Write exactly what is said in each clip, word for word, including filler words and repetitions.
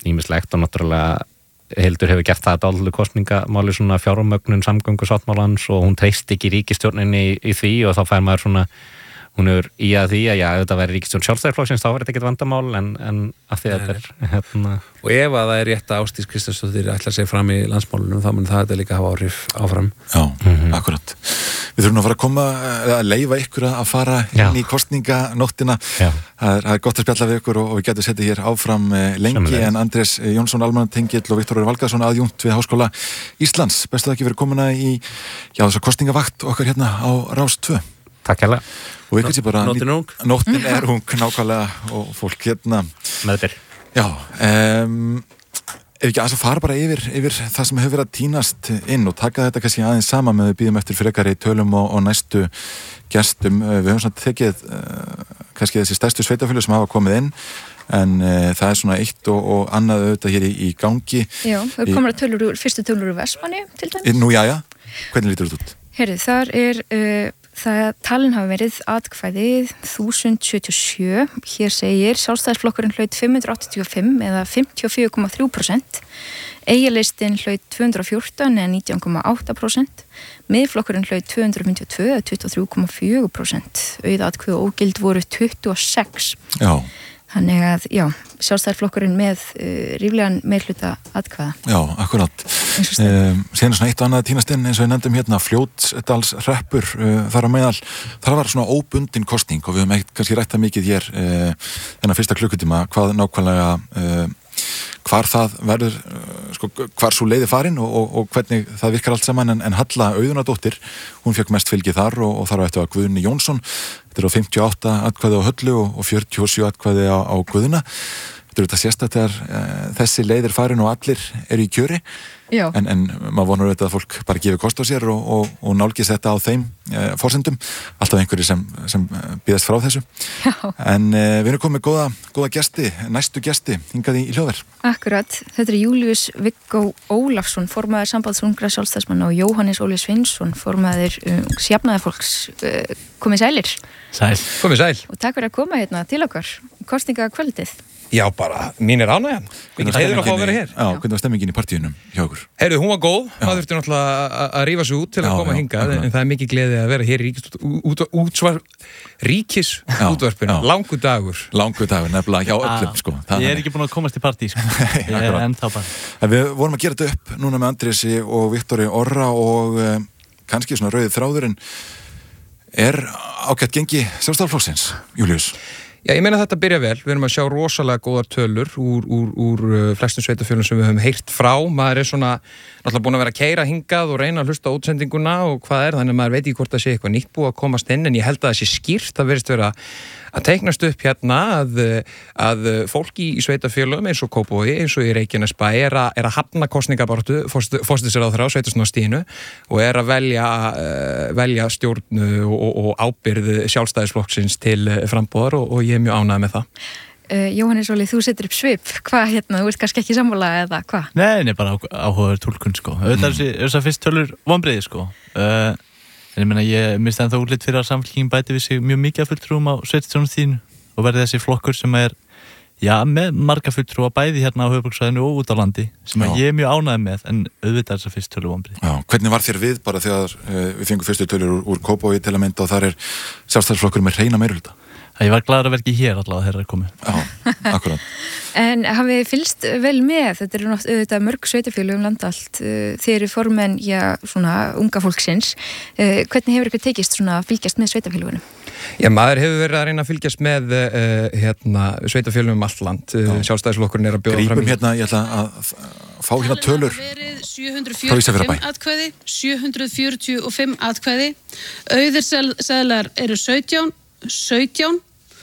ýmislegt og náttúrulega Hildur hefur gert það dálítið kosningamáli svona fjármögnun samgöngusáttmálans og hún treysti ekki ríkisstjórninni í, í því og þá fær maður svona hún er í að því að já, ef þetta væri ríkisstjórn Sjálfstæðisflokksins þá verður þetta ekkert vandamál en, en að því að þetta er hérna... Og ef að það er rétt að Ásdís Kristjánsdóttir ætla að segja fram í landsmálunum þá mun það þetta líka hafa áhrif áfram. Já, mm-hmm. akkurat. Við þurfum að fara að koma að leyfa ykkur að fara já. inn í kosninganóttina. Það er, það er gott að spjalla við ykkur og, og við getum setið hér áfram lengi Sjömmulegis. En Andrés Jónsson, Almannatengill og Viktor Valgarðsson aðjúnt við Háskóla Íslands. Bestu það ekki verið komuna í já, þessa kosningavakt okkar hérna á Rás tvö. Takk hérlega. Og við kannski bara... Nóttin er ung. Nóttin er ung, nákvæmlega, og fólk hérna... Meðbyr. Já, um, ef ekki aðeins að fara bara yfir, yfir það sem hefur verið að tínast inn og taka þetta kannski aðeins saman með við býðum eftir frekari tölum og, og næstu gestum. Við höfum svona tekið uh, kannski þessi stærstu sveitafélög sem hafa komið inn, en uh, það er svona eitt og, og annað auðvitað hér í, í gangi. Já, við komum að tölur úr, fyrstu tölur úr Vestmannaeyjum til dæmis. Nú, já, já. Hvernig lítur þetta út? Herri, þar er... Uh, Það talin hafa verið atkvæði þúsund sjötíu og sjö. Hér segir Sjálfstæðisflokkurinn hlaut fimm hundruð áttatíu og fimm eða fimmtíu og fjögur komma þrjú prósent. Eyjalistinn hlaut tvö hundruð og fjórtán eða nítján komma átta prósent. Miðflokkurinn hlaut tvö hundruð fimmtíu og tvö eða tuttugu og þrjú komma fjögur prósent. Auðatkvæði og ógild voru tuttugu og sex. Já. Þannig að, já, Sjálfstæðisflokkurinn með uh, ríflegan meirhluta atkvæða. Já, akkurat. Um, Síðan svona eitt og annað tínastinn eins og við nefndum hérna Fljótsdalshreppur uh, þar á meðal. Það var svona óbundin kosning og við höfum ekkert kannski rætt það mikið hér uh, þennan fyrsta klukkutíma hvað nákvæmlega uh, hvar það verður, uh, sko, hvar svo leiði farin og, og, og hvernig það virkar allt saman en, en Halla Auðunardóttir, hún fekk mest fylgi þar og, og þar á eftir að Guðni Jónsson. Þetta er á fimmtíu og átta atkvæði á Höllu og, og fjörutíu og sjö atkvæði á, á Guðna. Þetta er þetta sérstætt þegar uh, þessi leið er farin og allir eru í kjöri. Já. En, en maður vonar auðvitað að fólk bara gefi kost á sér og, og, og nálgist þetta á þeim uh, forsendum. Alltaf einhverju sem, sem býðast frá þessu. Já. En uh, við erum komið góða, góða gesti, næstu gesti hingað í, í hljóðver. Akkurat. Þetta er Júlíus Viggó Ólafsson, formaður Sambandsungra Sjálfstæðismanna og Jóhannes Óli Sveinsson, formaður um, Sjafnaðarfólks. Uh, komið sælir. Sæl. Komið sæl. Og takk fyrir að koma hérna til okkar. Kosninga kvöldið. Já, bara, mín er ánægjan. Mikið heiður að fá að vera hér. Já, hvernig var stemmingin í partíunum hjá okkur? Heyrðu, hún var góð. Það þurfti náttúrulega að rífa sig út til að já, koma hingað, en það er mikið gleði að vera hér í ríkis, út, útsvar, ríkis útvarpinu. Langur dagur. Langur dagur, nefnilega hjá öllum, sko. Ég er ekki búin að komast í partí, sko. Ég er ennþá bara. En við vorum að gera þetta upp núna með Andrési og Viktori Orra og uh, kannski svona rauðið þráðurinn er ágætt gengi Sjálfstæðisflokksins, Júlíus. Já, ég meina þetta byrja vel. Við erum að sjá rosalega góðar tölur úr, úr, úr flestum sveitafjölum sem við höfum heyrt frá. Maður er svona náttúrulega búin að vera að keyra hingað og reyna að hlusta á útsendinguna og hvað er, þannig að maður veit ekki hvort það sé eitthvað nýtt búið að komast inn, en ég held að það sé skýrt að verðist vera að teiknast upp hérna að, að fólki í sveitafjölum eins og Kópavogi, eins og í Reykjanesbæ er að, er að hafna kosningabaráttu forsætisráðherra á sveitasstjórnarstiginu og er að velja, velja stjórn og, og, og ábyrgð Sjálfstæðisflokksins til frambúðar og, og ég er mjög ánægð með það. Uh, Jóhannes Óli, þú setur upp svip. Hvað hérna, þú ert kannski ekki sammála eða hvað? Nei, nei, bara áhugaður túlkun, sko. Þetta er þess að fyrst tölur vonbrigði, sko. Uh, en ég meina, ég misti ennþá útlit fyrir að samfélkingin bæti við sig mjög mikið af fulltrúum á sveitarstjórnarstiginu og verði þessi flokkur sem er, já, með marga fulltrúa bæði hérna á höfuðborgarsvæðinu og út á landi, sem að ég er mjög ánægð með, en auðvitað þess að fyrst tölur vonbrigði. Já, hvernig var þér við bara þegar uh, við fengum fyrstu tölur úr, úr Kópavogi til að mynda og þar er Sjálfstæðisflokkur með hreina meirihluta? Ég var glaður að vera ekki hér allavega þegar það er komið. Já, akkurat. En hafið fylgst vel með, þetta eru náttúrulega mörg sveitafélög um landa allt, þið eru formenn, já, svona unga fólksins. Hvernig hefur ykkur tekist svona að fylgjast með sveitafélögunum? Já, maður hefur verið að reyna að fylgjast með uh, hérna, sveitafélögum um allt land. Uh, Sjálfstæðisflokkurinn er að bjóða fram. Grípum hérna, ég ætla að fá hérna tölur frá Ísafjarðarbæ. Atkvæði, sjö hundruð fjörutíu og fimm atkvæði. Auðir seðlar eru sautján, sautján.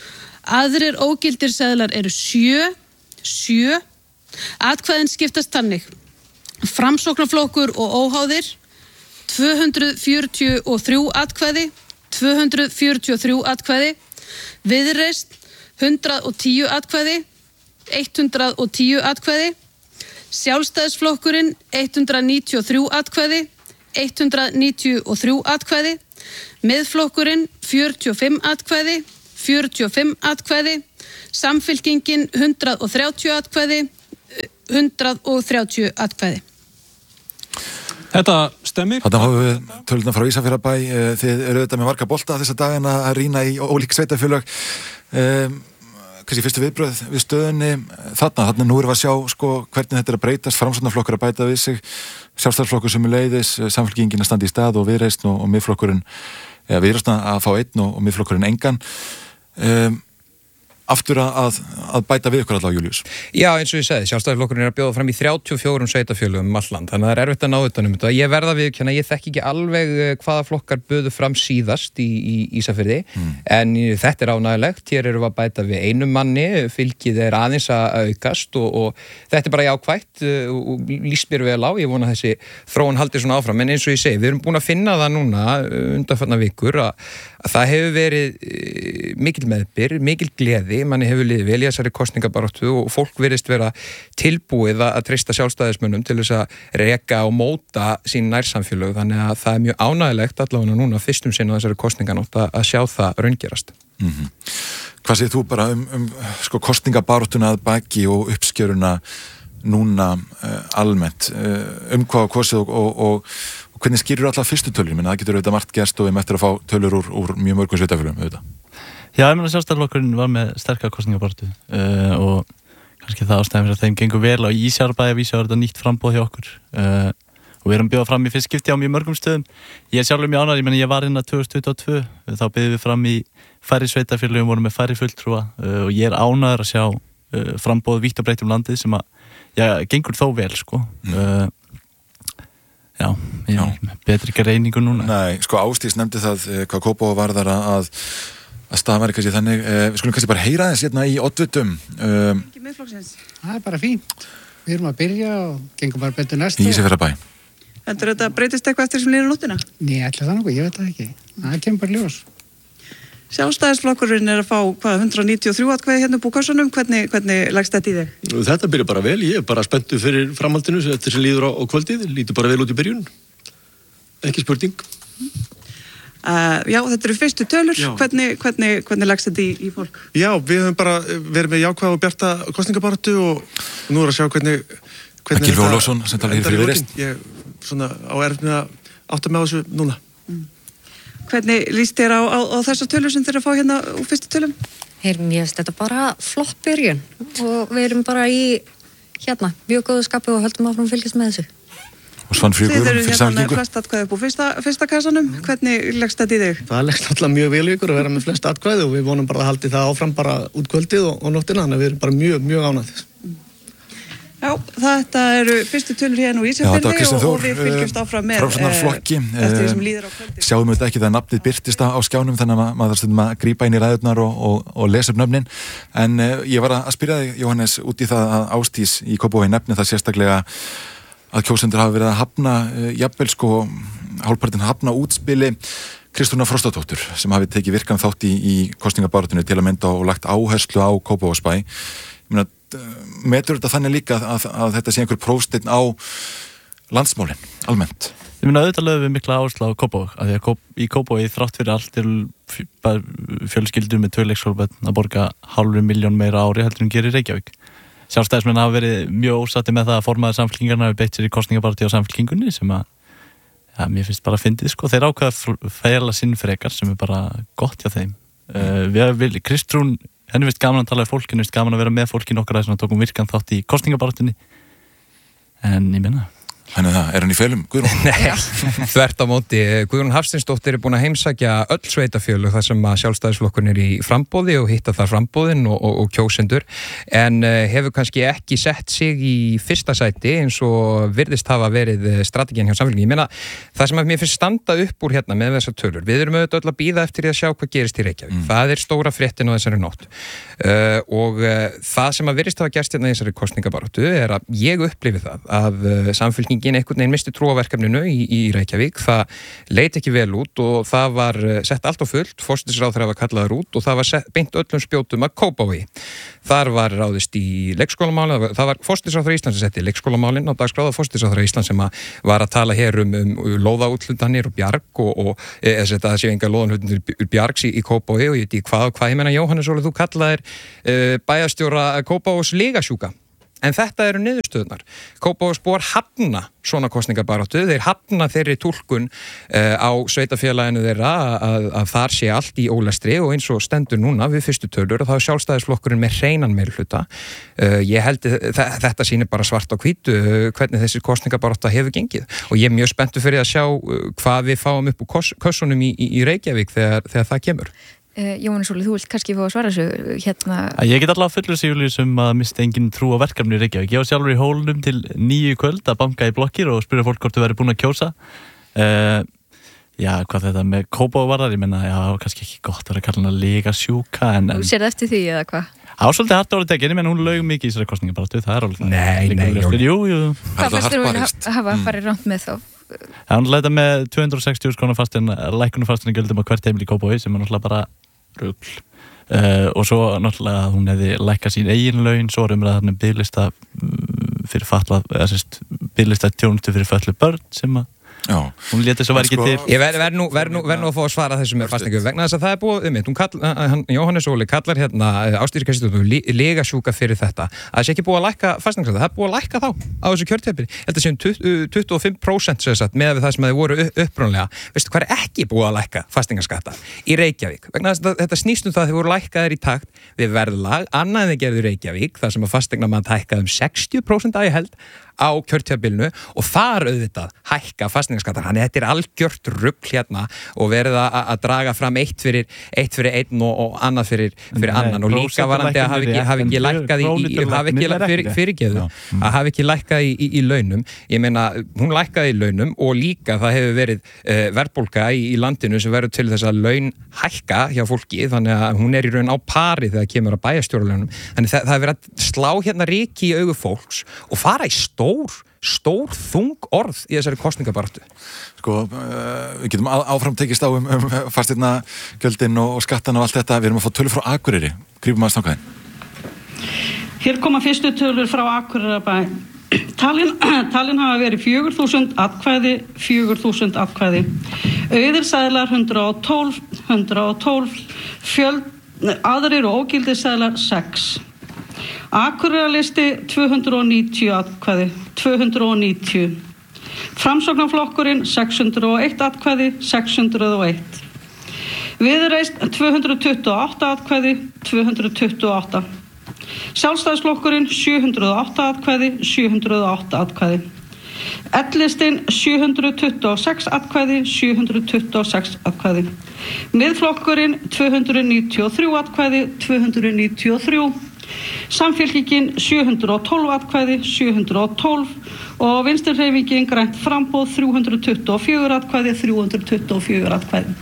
Aðrir ógildir seðlar eru sjö, sjö. Atkvæðin skiptast þannig. Framsóknarflokkur og óháðir, tvö hundruð fjörutíu og þrjú atkvæði, tvö hundruð fjörutíu og þrjú atkvæði. Viðreisn, hundrað og tíu atkvæði, hundrað og tíu atkvæði. Sjálfstæðisflokkurinn, hundrað níutíu og þrjú atkvæði, hundrað níutíu og þrjú atkvæði. Miðflokkurinn, fjörutíu og fimm atkvæði, fjörutíu og fimm atkvæði. Samfylkingin, hundrað og þrjátíu atkvæði, hundrað þrjátíu atkvæði. Þetta stemmir. Þarna fáum við töluna frá Ísafjarðarbæ. Þið eru auðvitað með marga bolta þessa dagina að rýna í ólík sveitafélög. Um, kannski fyrstu viðbröð við stöðunni þarna, þarna nú erum við að sjá sko, hvernig þetta er að breytast, framsóknarflokkur að bæta við sig, sjálfstæðisflokkur sem er leiðis, Samfylkingin að standa í stað og Viðreisn og, og miðflokkurinn, eða Viðreisn að fá einn og, og miðflokkurinn engan. Um, aftur að, að bæta við ykkur allavega, Júlíus. Já, eins og ég segi, sjálfstæðisflokkurinn er að bjóða fram í þrjátíu og fjórum sveitarfélögum um allt land, þannig að það er erfitt að ná utan um þetta. Ég verða viðurkenna, ég þekki ekki alveg hvaða flokkar buðu fram síðast í, í Ísafirði, mm. en þetta er ánægilegt. Hér erum við að bæta við einum manni, fylgið er aðeins að aukast og, og þetta er bara jákvætt og líst mér vel á. Ég vona þessi þróun haldi svona áfram, en eins og ég segi, við erum búin að finna það núna undanfarna vikur að, að það hefur verið mikil meðbyr, mikil gleði, manni hefur liðið vel í þessari kosningabaráttu og fólk virðist vera tilbúið að treysta sjálfstæðismönnum til þess að reka og móta sín nærsamfélög, þannig að það er mjög ánægilegt allavega núna fyrstum sinn á þessari kosninganótt að, að sjá það raungerast. Mm-hmm. Hvað segir þú bara um, um sko, kosningabaráttuna að baki og uppskjöruna núna uh, almennt, uh, um hvað kosið og, og, og, og hvernig skýrur allar fyrstu tölur? Menn það getur auðvitað margt gerst og við eftir að fá tölur úr, úr mjög mörgum sveitafélögum auðvitað. Já, ég meina sjálfstæðisflokkurinn var með sterka kosningabaráttu uh, og kannski það ástæðum fyrir að þeim gengur vel á Ísafjarðarbæ að vísa að þetta nýtt framboð hjá okkur uh, og við erum bjóðað fram í fyrst skipti á mjög mörgum stöðum. Ég er sjálfur mjög ánægður, ég meina ég var hérna tvö þúsund tuttugu og tvö, þá byggðum við fram í færri sveitafélögum, vorum með færri fulltrúa uh, og ég er ánægður að sjá uh, framboð vítt og breytt um landið sem að, já, gengur þó vel, sko. Uh, já, ég er betri ekki reyningu núna. Nei, sko Ásdís nefndi það hvað Kópavog varðar að að staðan væri kannski þannig, eh, við skulum kannski bara heyra þess hérna í oddvitum. Um, það er bara fínt. Við erum að byrja og gengum bara betur næstu. Í Ísafjarðarbæ. Heldur þetta breytist eitthvað eftir sem líður nóttina? Nei, ætla það nokkuð, ég veit það ekki. Það kemur bara ljós. Sjálfstæðisflokkurinn er að fá hvað, hundrað níutíu og þrjú atkvæði hérna upp úr kössunum. Hvernig, hvernig leggst þetta í þig? Þetta byrja bara vel, ég er bara spenntur fyrir framhaldinu eftir sem líður á, á kvöldið, lítur bara vel út í byrjun. Ekki spurning. Uh, já, þetta eru fyrstu tölur, hvernig, hvernig, hvernig leggst þetta í, í fólk? Já, við höfum bara verið með jákvæða og bjarta kosningabaráttu og nú er að sjá hvernig, hvernig Gylfi Ólafsson sem talar hér fyrir Viðreisn. Ég svona á erfitt með að átta með þessu núna. Mm. Hvernig líst þér á, á, á þessar tölur sem þér að fá hérna úr fyrstu tölum? Mér finnst þetta bara flott byrjun og við erum bara í hérna, mjög góðu skapi og höldum áfram að fylgjast með þessu. Og Svanfríður Guðrún fyrir Samfylkingu. Þið eru hérna með flest atkvæði upp úr fyrsta, fyrsta kassanum. Hvernig leggst þetta í þig? Það leggst alltaf mjög vel í ykkur að vera með flest atkvæði og við vonum bara að haldi það áfram bara út kvöldið og, og nóttina, þannig að við erum bara mjög, mjög ánægðir. Já, þetta eru fyrstu tölur hérna úr Ísafirði og, og við fylgjumst áfram með Framsóknarflokki. eftir því sem líður á kvöldið. Sjáum við ekki það nafnið birtist á skjánum þannig að maður stundum að grípa inn í ræðurnar og, og, og lesa upp nöfnin. En uh, ég var að spyrja þig, Jóhannes, út í það að Ásdís í Kópavogi nefni það sérstaklega að kjósendur hafa verið að hafna uh, jafnvel sko hálfpartinn hafna útspili Kristrúnar Frostadóttur sem hafi tekið virkan þátt í, í kosningabaráttunni til að mynda og lagt áherslu á Kópavogsbæ. Ég meina, metur þetta þannig líka að, að þetta sé einhver prófsteinn á landsmálin, almennt? Ég meina, auðvitað lögum við mikla áherslu á Kópavog, af því að Kóp, í Kópavogi þrátt fyrir allt er fjölskyldur með tvö leikskólabörn að borga hálfri milljón meira ári heldur en gerir Reykjavík. Sjálfstæðismenn hafa verið mjög ósatti með það að formaður Samfylkingarna hafi beitt sér í kosningabaráttu á Samfylkingunni sem að, ja, mér finnst bara fyndið, sko. Þeir ákveða að fæla sinn frekar sem er bara gott hjá þeim. Uh, við vil, Kristrún, henni finnst gaman að tala við fólk, henni finnst gaman að vera með fólki nokkar aðeins og tókum virkan þátt í kosningabaráttunni. En ég menna... Þannig það, er hann í felum, Guðrún? Nei, þvert á móti. Guðrún Hafsteinsdóttir er búin að heimsækja öll sveitafélög þar sem að sjálfstæðisflokkurinn er í frambóði og hitta þar frambóðin og, og, og kjósendur, en uh, hefur kannski ekki sett sig í fyrsta sæti eins og virðist hafa verið strategían hjá Samfylkingunni. Ég meina, það sem að mér finnst standa upp úr hérna með þessar tölur, við erum auðvitað öll að bíða eftir því að sjá hvað gerist í Reykjavík. Mm. Það er stóra fréttin á þessari nótt. Uh, og uh, það sem að virðist hafa gerst hérna í þessari kosningabaráttu er að ég upplifi það að uh, Samfylkingin einhvern veginn misti trú á verkefninu í, í Reykjavík. Það leit ekki vel út og það var sett allt á fullt, forsætisráðherra var kallaður út og það var sett, beint öllum spjótum að Kópavogi. Þar var ráðist í leikskólamálin, það var forsætisráðherra Íslands að setja leikskólamálin á dagskráða, forsætisráðherra Íslands sem að var að tala hér um, um lóðaúthlundanir og bjarg og, og eða þetta séu enga lóðanhlutanir bjargs í, í Kópavogi og ég veit í hvað og hvað, ég menna Jóhannes Óli, þú kallaðir uh, bæjarstjóra Kópavógs lygasjúka. en þetta eru niðurstöðunar. Kópavogsbúar hafna svona kosningabaráttu, þeir hafna þeirri túlkun uh, á sveitafélaginu þeirra að, að þar sé allt í ólestri og eins og stendur núna við fyrstu tölur og þá er sjálfstæðisflokkurinn með hreinan meirihluta. Uh, ég held að þetta sýnir bara svart á hvítu uh, hvernig þessi kosningabarátta hefur gengið og ég er mjög spenntur fyrir að sjá uh, hvað við fáum upp úr kössunum í, í, í Reykjavík þegar, þegar það kemur. Uh, Jóhannes Óli, þú vilt kannski fá að svara þessu hérna? Ég get allavega fullur sig sem að mista engin trú á verkefni í Reykjavík. Ég var sjálfur í hólnum til níu kvöld að banka í blokkir og spyrja fólk hvort þau væri búin að kjósa. Uh, já, hvað þetta með Kópavog varðar, ég menna, já, kannski ekki gott að kalla hana lega sjúka. En, en... Þú sér eftir því eða hvað? Það var svolítið hart árið tekin, menn hún laug mikið í þessari kosningabaráttu, það er alveg það. Nei, nei, jú, jú. Hvað fyrst þú að hafa farið rámt með þá? Það var náttúrulega með tvö hundruð og sextíu krónur fastin, lækkunum fastin gjöldum á hvert heimil í Kópavogi sem er náttúrulega bara rugl. Uh, og svo náttúrulega hún hefði lækkað sín eigin laun, svo erum við þarna biðlista fyrir fatlað, eða sérst biðlista tjónustu fyrir fötluð börn sem að Já. Hún léti svo verið ekki til. Ég verð ver nú, ver nú, ver nú að fá að svara þessu með fastningu vegna þess að það er búið um mitt. Hún kall, hann, Jóhannes Óli kallar hérna ástýrikastur lega sjúka fyrir þetta. Það er ekki búið að lækka fastningsskatta. Það er búið að lækka þá á þessu kjörtímabili. Þetta séum tuttugu og fimm prósent með það sem þið voru upprónlega. Veistu hvað er ekki búið að lækka fastningsskatta í Reykjavík? Vegna þess að þetta snýst um það að þið voru lækkaðir í takt við verðlag, annað en þið gerðu Reykjavík, þar sem að fasteignamat hækkaði um sextíu prósent að ég held á kjörtímabilinu og þar auðvitað hækka fasteignaskattar. Þannig að þetta er algjört rugl hérna og verið að, að draga fram eitt fyrir, eitt fyrir einn og, og annað fyrir, fyrir annan og líka varandi að hafa ekki, hafi ekki lækkað í, í hafi ekki fyrir, fyrirgeðu að hafi ekki lækkað í, í, í launum. Ég meina, hún lækkaði í launum og líka það hefur verið uh, verðbólga í, í landinu sem verður til þess að laun hækka hjá fólki, þannig að hún er í raun á pari þegar kemur að bæjarstjóralaunum. Þannig það, það er verið að slá hérna ryki í augu fólks og fara í stór stór þung orð í þessari kosningabaráttu. Sko, uh, við getum áfram tekist á um, um fasteignagjöldin og, og skattan og allt þetta. Við erum að fá tölur frá Akureyri. Grípum að stankaðin. Hér koma fyrstu tölur frá Akureyrarbæ. Talin, talin hafa verið fjögur þúsund atkvæði, fjögur þúsund atkvæði. Auðirseðlar hundrað og tólf, hundrað og tólf, fjöld, aðrir og ógildiseðlar sex. Akureyrarlisti tvö hundruð og níutíu atkvæði, tvö hundruð og níutíu. Framsóknarflokkurinn sex hundruð og eitt atkvæði, sex hundruð og eitt. Viðreisn tvö hundruð tuttugu og átta atkvæði, tvö hundruð tuttugu og átta. Sjálfstæðisflokkurinn sjö hundruð og átta atkvæði, sjö hundruð og átta atkvæði. L-listinn sjö hundruð tuttugu og sex atkvæði, sjö hundruð tuttugu og sex atkvæði. Miðflokkurinn tvö hundruð níutíu og þrjú atkvæði, tvö hundruð níutíu og þrjú. Samfylkingin sjö hundruð og tólf atkvæði, sjö hundruð og tólf og Vinstrihreyfingin grænt framboð þrjú hundruð tuttugu og fjögur atkvæði, þrjú hundruð tuttugu og fjögur atkvæði.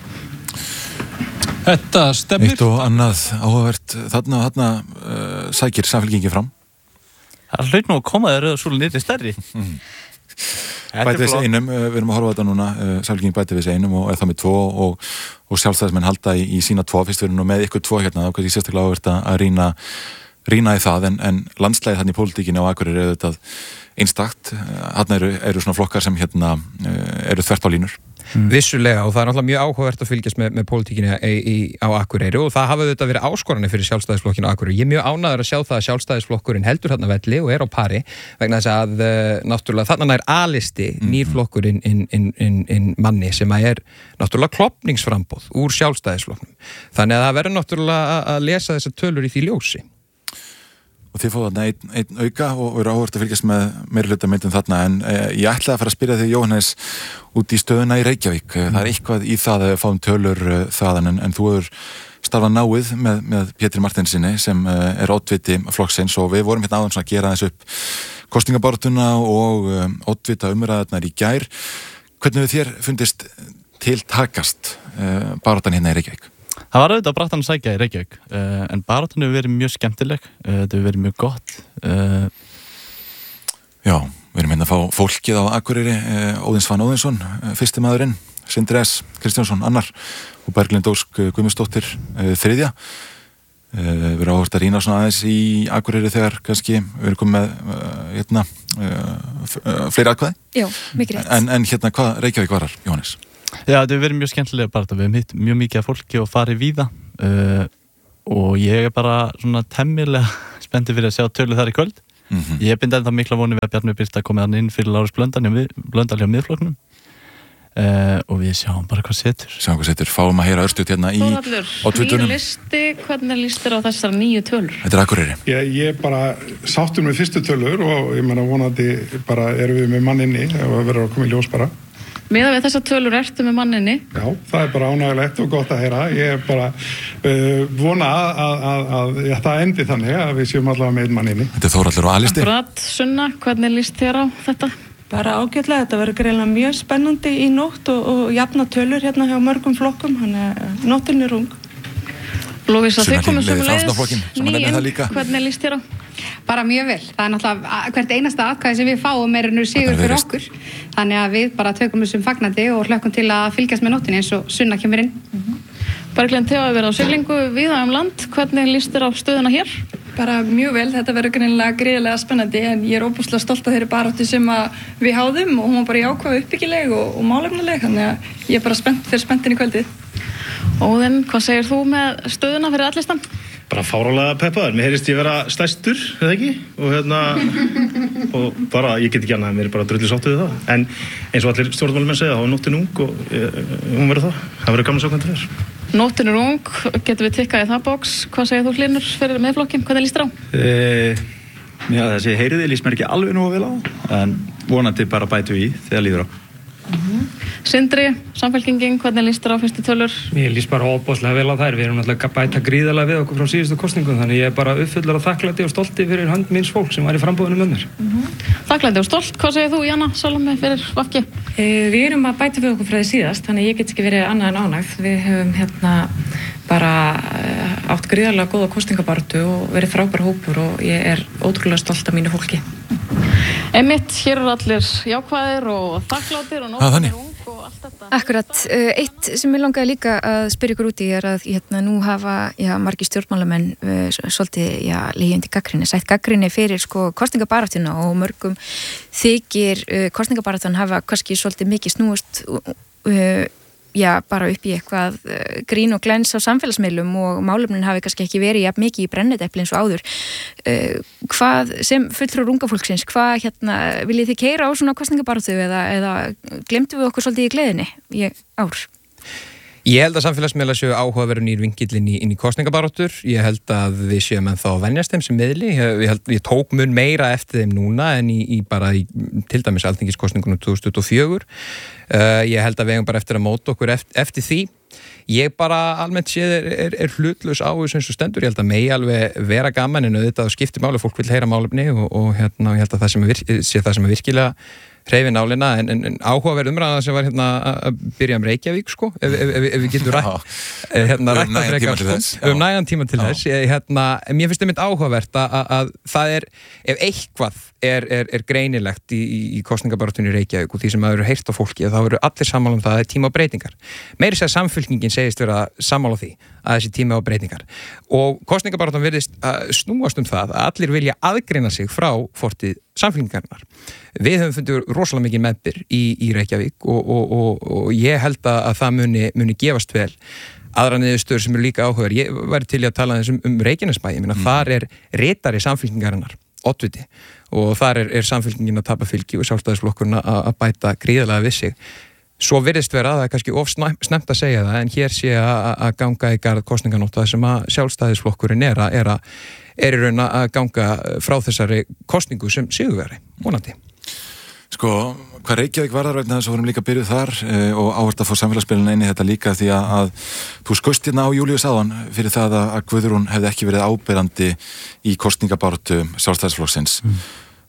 Þetta stemmir. Eitt og annað áhugavert þarna og þarna uh, sækir Samfylkingin fram. Það hlaut nú að koma þeirra svo nýrri stærri. Mm. Bæti við einum, uh, við erum að horfa þetta núna, uh, Samfylkingin bæti við einum og er það með tvo og, og sjálfstæðismenn halda í, í sína tvo, fyrst við erum nú með ykkur tvo hérna, þá kannski sérstaklega áhugavert að rýna rýna í það, en, en landslæðið hann í pólitíkinni á Akureyri er auðvitað einstakt. Hann eru, eru svona flokkar sem hérna eru þvert á línur. Mm. Vissulega og það er náttúrulega mjög áhugavert að fylgjast með, með pólitíkinni í, í, á Akureyri og það hafa auðvitað verið áskoranir fyrir sjálfstæðisflokkinu á Akureyri. Ég er mjög ánægður að sjá það að sjálfstæðisflokkurinn heldur þarna velli og er á pari vegna þess að uh, náttúrulega þarna er A-listi mm. nýr flokkurinn inn, inn, inn, inn manni sem að er náttúrulega klopningsframboð úr sjálfstæðisflokknum. Þannig að það verður náttúrulega að lesa þessar tölur í því ljósi. Og þið fóðu þarna einn, einn auka og eru áhugavert að fylgjast með meiri hluta myndum þarna, en eh, ég ætlaði að fara að spyrja þig, Jóhannes, út í stöðuna í Reykjavík. Mm. Það er eitthvað í það að við fáum tölur uh, þaðan, en, en þú hefur starfað náið með, með Pétri Martinsinni sem uh, er oddviti flokksins og við vorum hérna áðan svona að gera þess upp kosningabarátuna og um, oddvita umræðarnar í gær. Hvernig við þér fundist til takast uh, barátan hérna í Reykjavík? Það var auðvitað brattan að sækja í Reykjavík, uh, en baráttan hefur verið mjög skemmtileg, uh, þetta hefur verið mjög gott. Uh, Já, við erum hérna að fá fólkið á Akureyri, uh, Óðinn Svan Óðinsson, uh, fyrsti maðurinn, Sindri S. Kristjánsson, annar, og Berglind Ósk Guðmundsdóttir, uh, þriðja. Uh, við erum áhugavert að rýna svona aðeins í Akureyri þegar kannski við erum komið með uh, hérna, uh, fleiri atkvæði. Já, mikið rétt. En, en hérna, hvað Reykjavík varar, Jóhannes? Já, þetta hefur verið mjög skemmtilega bara, við hefum hitt mjög mikið af fólki og farið víða uh, og ég er bara svona temmilega spenntið fyrir að sjá tölur þar í kvöld. Mm-hmm. Ég bind ennþá mikla vonir við að Bjarni Birta komið hann inn fyrir Lárus Blöndal hjá, Blöndal hjá miðflokknum uh, og við sjáum bara hvað setur. Sjáum hvað setur, fáum að heyra örstuð hérna í á Twitterum. Nýr listi, hvernig lístir á þessar nýju tölur? Þetta er Akureyri. Ég, ég bara sáttur með fyrstu tölur og ég meina vonandi bara erum við með mann inni og verður að koma í ljós bara. Miðað við þessar tölur ertu með manninni? Já, það er bara ánægilegt og gott að heyra. Ég er bara uh, vona að, að, að, að ja, það endi þannig að við séum allavega með einn manninni. Þetta er Þórhallur og A-listi. Akkurat, Sunna, hvernig líst þér á þetta? Bara ágætlega, þetta verður greinilega mjög spennandi í nótt og, og jafna tölur hérna hjá mörgum flokkum, þannig að nóttin er ung. Lóvísa, þið komum sömuleiðis nýinn, hvernig líst þér á? Bara mjög vel. Það er náttúrulega hvert einasta atkvæði sem við fáum er nú sigur fyrir okkur. Þannig að við bara tökum þessum fagnandi og hlökkum til að fylgjast með nóttinni eins og Sunna kemur inn. Mm-hmm. Berglind, þið hafa verið á siglingu víða um land. Hvernig líst þér á stöðuna hér? Bara mjög vel. Þetta verður greinilega gríðarlega spennandi en ég er óbúslega stolt af þeirri baráttu sem að við háðum og hún var bara jákvæð uppbyggileg og, og málefnileg. Þannig að ég er bara spennt fyrir spenntin í kvöldið. Óðinn, hvað segir þú með stöðuna fyrir allistan? Bara fárálega peppaður, mér heyrist ég vera stærstur, eða ekki? Og hérna, og bara, ég get ekki annað, mér er bara drullu sáttu við það. En eins og allir stjórnmálumenn segja, þá er nóttin ung og e, hún verður það. Það verður gaman að sjá hvernig það er. Nóttin er ung, getum við tikkað í það box. Hvað segir þú Hlynur fyrir meðflokkin? Hvernig líst þér á? E, já, þessi heyriði líst mér ekki alveg nú vel á, en vonandi bara bætu í þegar líður á. Mm-hmm. Sindri, Samfylkingin, hvernig líst þér á fyrstu tölur? Mér líst bara óbúslega vel á þær. Við erum náttúrulega bæta gríðarlega við okkur frá síðustu kosningum, þannig ég er bara uppfullur af þakklæti og stolti fyrir hönd míns fólk sem var í frambúðinu með mér. Mm-hmm. Þakklæti og stolt, hvað segir þú, Janna Salome, fyrir V G? E, við erum að bæta við okkur frá því síðast, þannig ég get ekki verið annað en ánægð. Við höfum hérna bara átt gríðarlega góða kosningabaráttu og verið frábær hópur og ég er ótrúlega stolt af mínu fólki. Einmitt, hér eru allir jákvæðir og þakklátir og nóttin er ung og allt þetta. Akkurat, eitt sem ég langaði líka að spyrja ykkur út í er að hérna, nú hafa já, margir stjórnmálamenn uh, svolítið já, leigjandi gagnrýni, sætt gagnrýni fyrir sko, kosningabaráttuna og mörgum þykir uh, kosningabaráttan hafa kannski svolítið mikið snúist uh, já, bara upp í eitthvað uh, grín og glens á samfélagsmiðlum og málefnin hafi kannski ekki verið jafn mikið í brennidepli eins og áður. Uh, hvað sem fulltrúar unga fólksins, hvað hérna, viljið þið keyra á svona kosningabaráttu eða, eða glemdu við okkur svolítið í gleðinni í ár? Ég held að samfélagsmiðlar séu áhugaverður nýr vingill inn í, inn í kosningabaráttur. Ég held að við séum ennþá að venjast þeim sem miðli. Ég, ég, held, ég tók mun meira eftir þeim núna en í, í bara í til dæmis alþingiskosningunum tvö þúsund tuttugu og fjögur. Uh, ég held að við eigum bara eftir að móta okkur eftir, eftir því. Ég bara almennt séð er, er, er hlutlaus á þessu eins og stendur. Ég held að megi alveg vera gaman en auðvitað skiptir máli, fólk vil heyra málefni og, og hérna, ég held að það sem er, vir, sé það sem er virkilega hreyfi nálina, en, en, en áhugaverð umræða sem var hérna að byrja um Reykjavík sko, ef, ef, ef, ef við getum rætt hérna rætt að frekar sko, við höfum nægan tíma til þess, hérna, mér finnst það mynd áhugavert að, að, að það er, ef eitthvað er, er, er greinilegt í, í kosningabaráttunni í Reykjavík og því sem það eru heyrt á fólki, þá eru allir sammála um það að það er tíma á breytingar. Meiri segja Samfylkingin segist vera sammála því að þessi tíma á breytingar og kosningabaráttan virðist að snúast um það að allir vilja aðgreina sig frá fortíð Samfylkingarinnar. Við höfum fundið rosalega mikið meðbyr í, í Reykjavík og, og, og, og ég held að það muni, muni gefast vel. Aðra niðurstöður sem eru líka áhugaverð, ég væri til í að tala um, um Reykjanesbæ, ég meina mm. þar er ritari Samfylkingarinnar, oddviti, og þar er, er Samfylkingin að tapa fylgi og Sjálfstæðisflokkurinn að bæta gríðarlega við sig. Svo virðist vera, það er kannski of snemmt að segja það, en hér sé að ganga í garð kosninganótt sem að Sjálfstæðisflokkurinn er að, er að, er í raun að ganga frá þessari kosningu sem sigurvegari, vonandi. Sko, hvað Reykjavík varðar vegna þess að vorum líka byrjuð þar eh, og áherslu að fá samfélagsspilin inn í þetta líka því að, að þú skust hérna á Júlíu Sáðan fyrir það að, að Guðrún hefði ekki verið áberandi í kosningabaráttu Sjálfstæðisflokksins. Mm.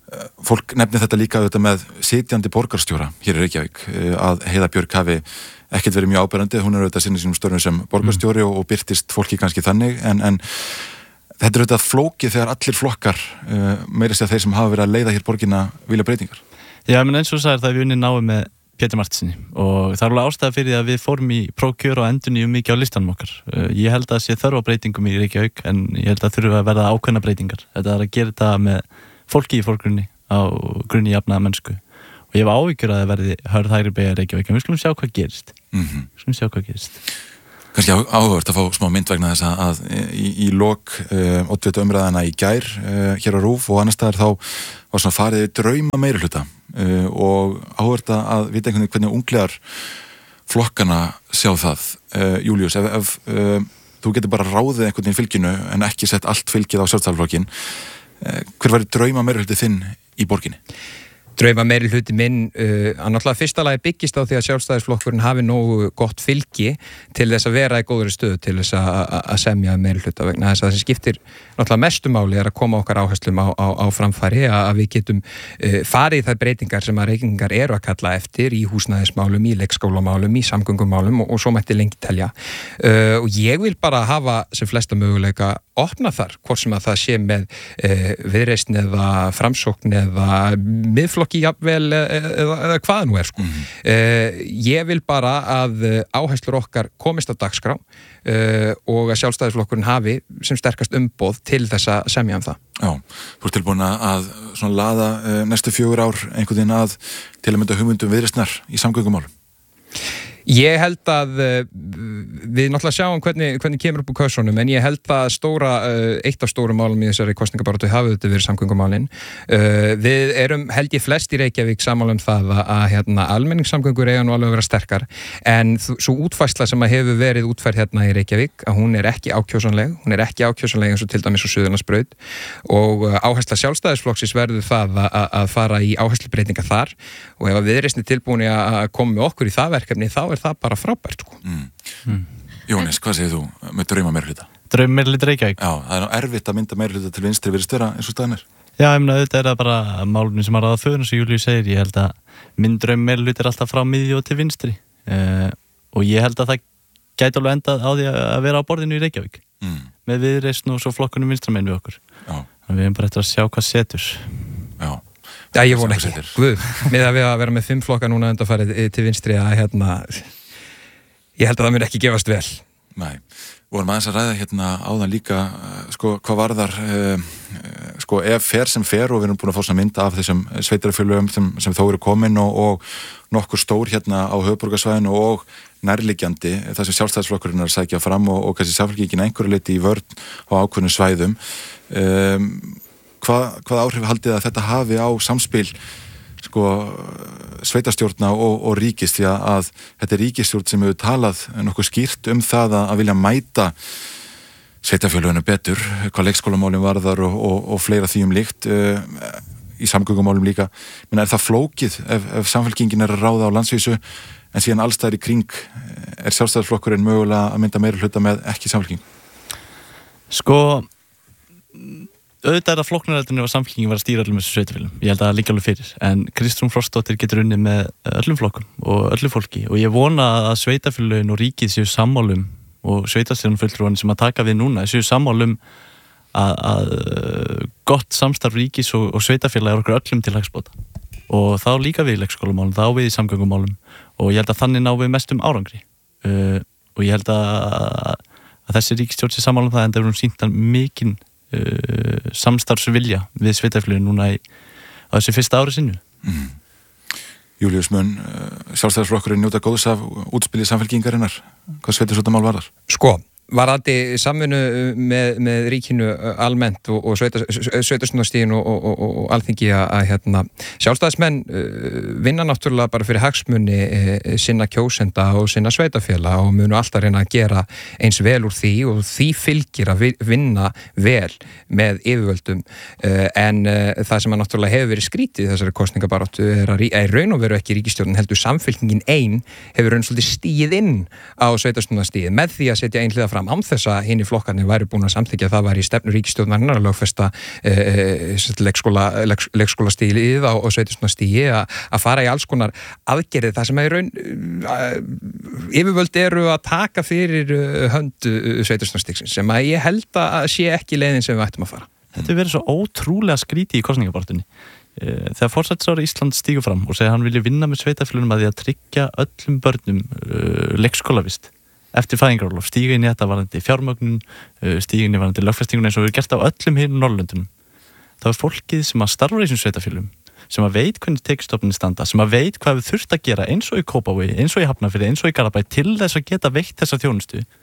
Fólk nefnir þetta líka auðvitað með sitjandi borgarstjóra hér í Reykjavík að Heiða Björg hafi ekkert verið mjög áberandi, hún er auðvitað sinni sínum störfum sem borgarstjóri og, og birtist fólki kannski þannig en, en þetta er auðvitað flókið þegar allir flokkar uh, meira sér þeir sem hafa verið að leiða hér borgina vilja breytingar. Já, menn eins og sagðir það við unni náum með Pétur Martinsinni og það er alveg ástæða fyrir að við fórum í prófkjör og endurnýjum mikið á listanum okkar. Uh, ég held að sé þörf á breytingum í Reykjavík en ég held að þurfa að verða ákveðna breytingar. Þetta er að gera þetta með fólki í fólkgrunni á grunni jafnaða mennsku og ég hef áhyggjur að það verði hörð hægri beygja Reykjavík en við skulum sjá hvað gerist. Mm-hmm. Við skulum sjá hvað gerist. Kannski áhugavert að fá smá mynd vegna þess að í, í lok uh, oddvita umræðana í gær uh, hér á RÚV og annars staðar þá var svona farið drauma meirihluta uh, og áhugavert að vita einhvern veginn hvernig unglegar flokkana sjá það. Uh, Júlíus, ef, ef uh, þú getur bara ráðið einhvern veginn fylginu en ekki sett allt fylgið á sjálfstæðisflokkinn, uh, hver væri drauma meirihluti þinn í borginni? Drauma meiri hluti minn uh, að náttúrulega fyrsta lagi byggist á því að sjálfstæðisflokkurinn hafi nógu gott fylgi til þess að vera í góðri stöðu til þess að semja meiri hluta vegna þess að það sem skiptir náttúrulega mestu máli er að koma okkar áherslum á, á, á framfæri að við getum uh, farið í þær breytingar sem að Reykvíkingar eru að kalla eftir í húsnæðismálum, í leikskólamálum, í samgöngumálum og, og svo mætti lengi telja uh, og ég vil bara hafa sem flesta möguleika opna þar, hvort sem að það sé með uh, viðreisn eða framsókn eða miðflokki jafnvel eða, eða hvað nú er sko. Mm. Uh, ég vil bara að áherslur okkar komist á dagskrá uh, og að sjálfstæðisflokkurinn hafi sem sterkast umboð til þess að semja um það. Já, þú ert tilbúin að svona laða uh, næstu fjögur ár einhvern veginn að til að mynda hugmyndum viðreisnar í samgöngumálum? Ég held að uh, við náttúrulega sjáum hvernig, hvernig kemur upp úr kössunum en ég held að stóra, uh, eitt af stórum málum í þessari kostningabaráttu hafi þetta verið samgöngumálin. Uh, við erum held ég flest í Reykjavík sammála um það að, að hérna, almenningssamgöngur eiga nú alveg að vera sterkar en svo útfærsla sem að hefur verið útfærð hérna í Reykjavík að hún er ekki ákjósanleg, hún er ekki ákjósanleg eins og til dæmis á Suðurlandsbraut og uh, áhersla sjálfstæðisflokksins verður það að, að fara í áherslubreytinga þar og ef að Viðreisn er tilbúin að koma með okkur í það verkefni þá er það bara frábært sko. Mm. Mm. Jónis, hvað segir þú með drauma meirihluta? Drauma meirihluta Reykjavík? Já, það er erfitt að mynda meirihluta til vinstri virðist vera eins og staðan er. Já, ég meina auðvitað er það bara málunum sem að ráða föðun sem Júlíu segir, ég held að minn drauma meirihluta er alltaf frá miðju og til vinstri uh, og ég held að það gæti alveg endað á því að vera á borðinu í Reykjavík mm. með Viðreisn og svo flokkunum vinstramenn við okkur. Já. Við erum bara eftir að sjá hvað setur. Já. Já, ég vona ekki. Guð, með að við að vera með fimm flokka núna undanfarið til vinstri að hérna, ég held að það mun ekki gefast vel. Nei, vorum aðeins að ræða hérna áðan líka, sko, hvað varðar, uh, sko, ef fer sem fer og við erum búin að fá svona mynd af þessum sveitarfélögum sem, sem þó eru komin og, og nokkur stór hérna á höfuðborgarsvæðinu og nærliggjandi, það sem sjálfstæðisflokkurinn er að sækja fram og, og kannski Samfylkingin einhverju leyti í vörn á ákveðnum svæðum. Um, Hvað, hvað áhrif haldið að þetta hafi á samspil sko, sveitarstjórna og, og ríkis því að þetta er ríkisstjórn sem hefur talað nokkuð skýrt um það að vilja mæta sveitarfélöginu betur, hvað leikskólamálum varðar og, og, og fleira því um líkt uh, í samgöngumálum líka. Men er það flókið ef, ef Samfylkingin er að ráða á landsvísu en síðan allstæðir í kring er sjálfstæðisflokkurinn mögulega að mynda meira hluta með ekki Samfylking? Sko auðvitað er að flokknaröldinu og Samfylkingin var að stýra öllum þessu sveitarfélögum, ég held að það líka alveg fyrir en Kristrún Frostdóttir getur unnið með öllum flokkum og öllu fólki og ég vona að sveitarfélögin og ríkið séu sammálum og sveitarstjórnarfulltrúan sem að taka við núna séu sammálum að, að gott samstarf ríkis og, og sveitarfélag er okkur öllum til hagsbóta og þá líka við í leikskólamálum, þá við í samgöngumálum og ég held að þannig ná við mestum árangri uh, og ég held að, að þessi ríkisstjórn sé sammálum það en það er um sýnt mikinn Uh, samstarfsvilja við sveitarfélögin núna í, á þessi fyrsta ári sinnu. Mm. Júlíus, mun uh, sjálfstæðisflokkurinn njóta góðs af útspilið Samfylkingarinnar? Hvað sveitarstjórnarmál var þar? Sko, varðandi samvinnu með, með ríkinu almennt og, og sveitarstjórnarstigin og, og, og, og alþingi að hérna, sjálfstæðismenn vinna náttúrulega bara fyrir hagsmuni sinna kjósenda og sinna sveitarfélaga og munu alltaf reyna að gera eins vel úr því og því fylgir að vinna vel með yfirvöldum en það sem að náttúrulega hefur verið skrítið þessari kosningabaráttu er að í raun og veru ekki ríkisstjórnin heldur Samfylkingin ein hefur raun svolítið stigið inn á sveitarstjórnarstigið með því að setja einhliða fram án þess að hinni flokkarnir væri búin að samþykkja að það væri í stefnu ríkisstjórnarinnar að lögfesta e, e, leikskóla, leik, leikskólastílið á, á sveitarstjórnarstígi að fara í alls konar aðgerðið það sem er raun yfirvöld eru að taka fyrir hönd sveitarstjórnarstígsins sem að ég held að sé ekki leiðin sem við ættum að fara. Þetta er verið svo ótrúlega skrítið í kosningabaráttunni. Þegar forsætisráðherra Íslands stígur fram og segir að hann vilja vinna með sveitarfélögunum að því að tryggja öllum börnum uh, leikskólavist eftir fæðingarorlof, stíga inn í þetta varðandi fjármögnun, stíga inn í varðandi lögfestingun eins og við erum gert á öllum hinum Norðurlöndunum. Það er fólkið sem að starfa í þessum sveitarfélögum, sem að veit hvernig tekjustofninn standa, sem að veit hvað við þurft að gera eins og í Kópavogi, eins og í Hafnarfirði, eins og í Garðabæ til þess að geta veitt þessa þjónustu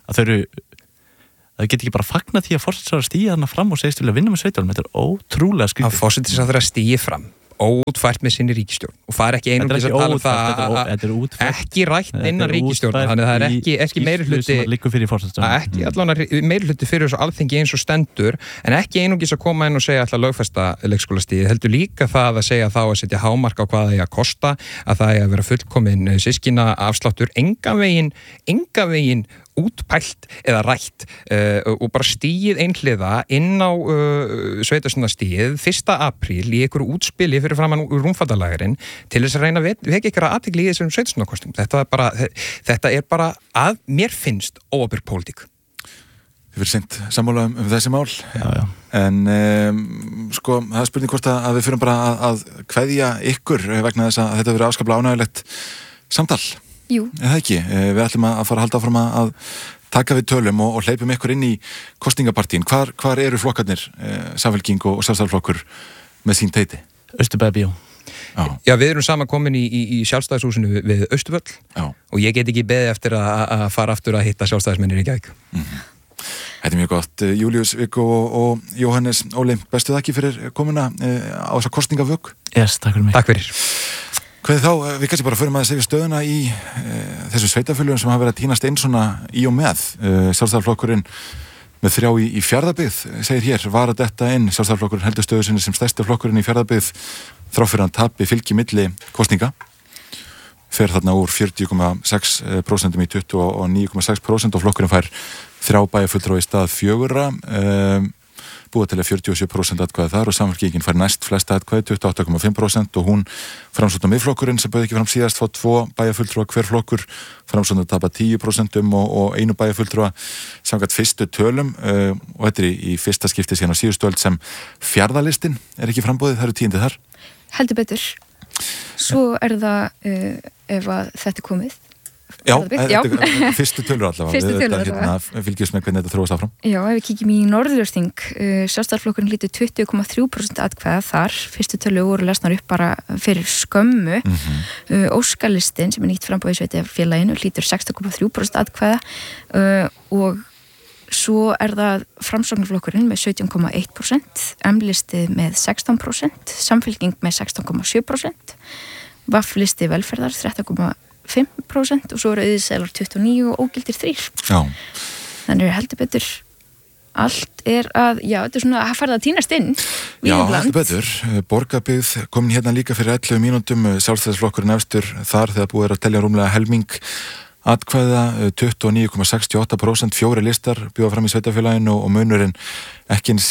að þau eru að þau get ekki bara fagna því að forsætisráðherra stígi þarna fram og segist vilja vinna með sveitarfélögum. Þetta er ótrúlega skrítið. Að forsætisráðherra stígi fram óútfært með sinni ríkisstjórn og fara ekki einungis að tala um það að ekki rætt innan ríkisstjórn, þannig að það er ekki, ekki meiri hluti ekki allavega meiri hluti fyrir þessu alþingi eins og stendur, en ekki einungis að koma inn og segja alltaf lögfesta leikskólastigið, heldur líka það að segja þá að setja hámark á hvað það er að kosta, að það er að vera fullkomin systkina afsláttur, engan veginn engan veginn útpælt eða rætt uh, og bara stíið einhliða inn á uh, sveitarstjórnarstigið fyrsta apríl í einhverju útspili fyrir framan rúmfattalægurinn til þess að reyna að vekja ykkur að athygli í þessum sveitarstjórnarkosningum. Þetta er bara, þetta er bara að mér finnst óábyrg pólitík. Þið fyrir sent sammála um, um þessi mál já, já. en um, sko, það er spurning hvort að við fyrir bara að, að kveðja ykkur vegna þess að þetta verið afskaplega ánægilegt samtal. Jú. Eða ekki, við ætlum að fara að halda áfram að taka við tölum og, og hleypum ykkur inn í kosningapartíin. Hvar, hvar eru flokkarnir, eh, Samfylking og, og Sjálfstæðisflokkur með sín teiti? Austurbæðarbíó. Já. Já, við erum saman komin í, í, í sjálfstæðishúsinu við, við Austurvöll Já. Og ég get ekki beðið eftir að, að fara aftur að hitta sjálfstæðismennir í Reykjavík. Mm-hmm. Þetta er mjög gott. Júlíus Viggo og, og Jóhannes Óli, bestu þakki fyrir komuna eh, á þessa kosningavögg. Yes, takk fyrir mig. Takk fyrir. Hvað þá, við kannski bara förum að segja stöðuna í e, þessum sveitarfélögum sem hafa verið að tínast einn svona í og með. E, Sjálfstæðisflokkurinn með þrjá í, í Fjarðabyggð segir hér, var að detta inn, Sjálfstæðisflokkurinn heldur stöðu sinni sem stærsti flokkurinn í Fjarðabyggð þrá fyrir hann tapi fylgi milli kosninga. Fer þarna úr fjörutíu komma sex prósent í tuttugu og níu komma sex prósent og flokkurinn fær þrjá bæjarfulltrúa í stað fjögurra. E, búið til að fjörutíu og sjö prósent atkvæði þar og Samfylkingin fær næst flesta atkvæði tuttugu og átta komma fimm prósent og hún Framsóknar Miðflokkurinn sem bauð ekki fram síðast fá tvo bæjarfulltrúa hver flokkur, Framsóknar tapa tíu prósent og, og einu bæjarfulltrúa samkvæmt fyrstu tölum uh, og þetta er í, í fyrsta skipti síðan á síðustu öld sem Fjarðalistinn er ekki frambóðið, það eru tíundið þar. Heldur betur. Svo er það uh, ef að þetta er komið. Já, þetta er fyrstu tölur allavega. Fyrstu tölur allavega. Hérna, fylgjast með hvernig þetta þróast áfram. Já, ef við kíkjum í Norðurþing, uh, Sjálfstæðisflokkurinn hlýtur tuttugu komma þrjú prósent atkvæða þar. Fyrstu tölur voru lesnar upp bara fyrir skömmu. Mm-hmm. uh, Óskalistinn, sem er nýtt frambúið í sveitarfélaginu, hlýtur sextán komma þrjú prósent atkvæða uh, og svo er það Framsóknarflokkurinn með sautján komma eitt prósent, M-listið með sextán prósent, Samfylking með sextán komma sjö prósent, V A F-listi velferðar þrettán komma fimm prósent og svo eru auðselar tuttugu og níu og ógildir þrír. Já. Þannig er heldur betur allt er að, já, þetta er svona að fara að tínast inn. Já, heldur betur. Borgarbyggð komin hérna líka fyrir ellefu mínútum, Sjálfstæðisflokkurinn efstur þar þegar búið er að telja rúmlega helming atkvæða, tuttugu og níu komma sextíu og átta prósent, fjóri listar bjóða fram í sveitarfélaginu og munurinn ekki eins,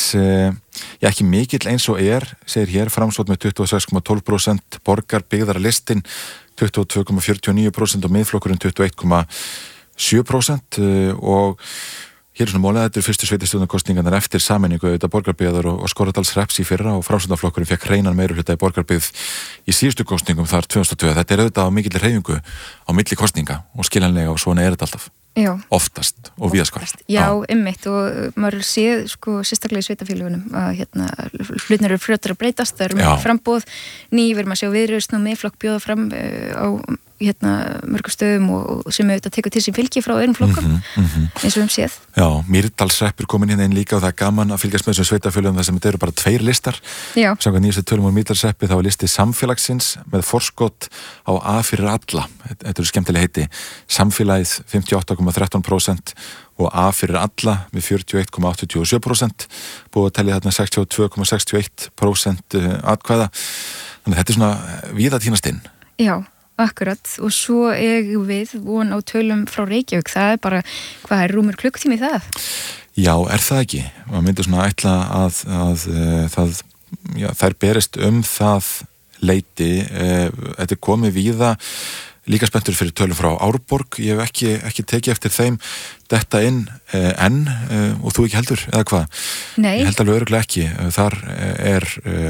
já, ekki mikill eins og er, segir hér, Framsókn með tuttugu og sex komma tólf prósent, Borgarbyggðar listin tuttugu og tvö komma fjörutíu og níu prósent og Miðflokkurinn tuttugu og eitt komma sjö prósent og hér er svona málið að þetta er fyrstu sveitarstjórnarkosningarnar eftir sameiningu auðvitað Borgarbyggðar og, og Skorradalshrepps í fyrra og Framsóknarflokkurinn fekk hreinan meirihluta í Borgarbyggð í síðustu kosningum þar tvö þúsund og tvö. Þetta er auðvitað á mikill hreyfingu á milli kosninga og skiljanlega og svona er þetta alltaf. Já. Oftast og víðaskvært. Já, einmitt og maður séð sko sérstaklega í sveitafélagunum að hérna hlutnir eru fljótar að breytast, það eru mjög frambóð ný, við erum að sjá Viðreisn og Miðflokk bjóða fram uh, á hérna mörgum stöðum og, og sem auðvitað tekur til sín fylgi frá öðrum flokkum mm -hmm. eins og við um séð. Já, Mýrdalshreppur komin hérna inn líka og það er gaman að fylgjast með þessum sveitafélagum þar sem þetta eru bara tveir listar. Já. Samkvæmt nýjastu tölum úr Mýrdalshreppi þá er listi samfélagsins með forskot á A fyrir alla. Þetta eru skemmtileg heiti. Samfélagið fimmtíu og átta komma þrettán prósent og A fyrir alla með fjörutíu og eitt komma áttatíu og sjö prósent. Búið að telja þarna sextíu og tvö komma sextíu og eitt prósent atkvæða. Þannig að þetta er svona víða tínast inn. Já. Akkurat, og svo eigum við von á tölum frá Reykjavík, það er bara, hvað er rúmur klukktími það? Já, er það ekki? Man myndir svona ætla að, að, að það, já, þær berist um það leiti, þetta er komið víða, líka spenntur fyrir tölum frá Árborg, ég hef ekki, ekki tekið eftir þeim detta inn enn og þú ekki heldur, eða hvað? Nei. Ég held alveg örugglega ekki, þar er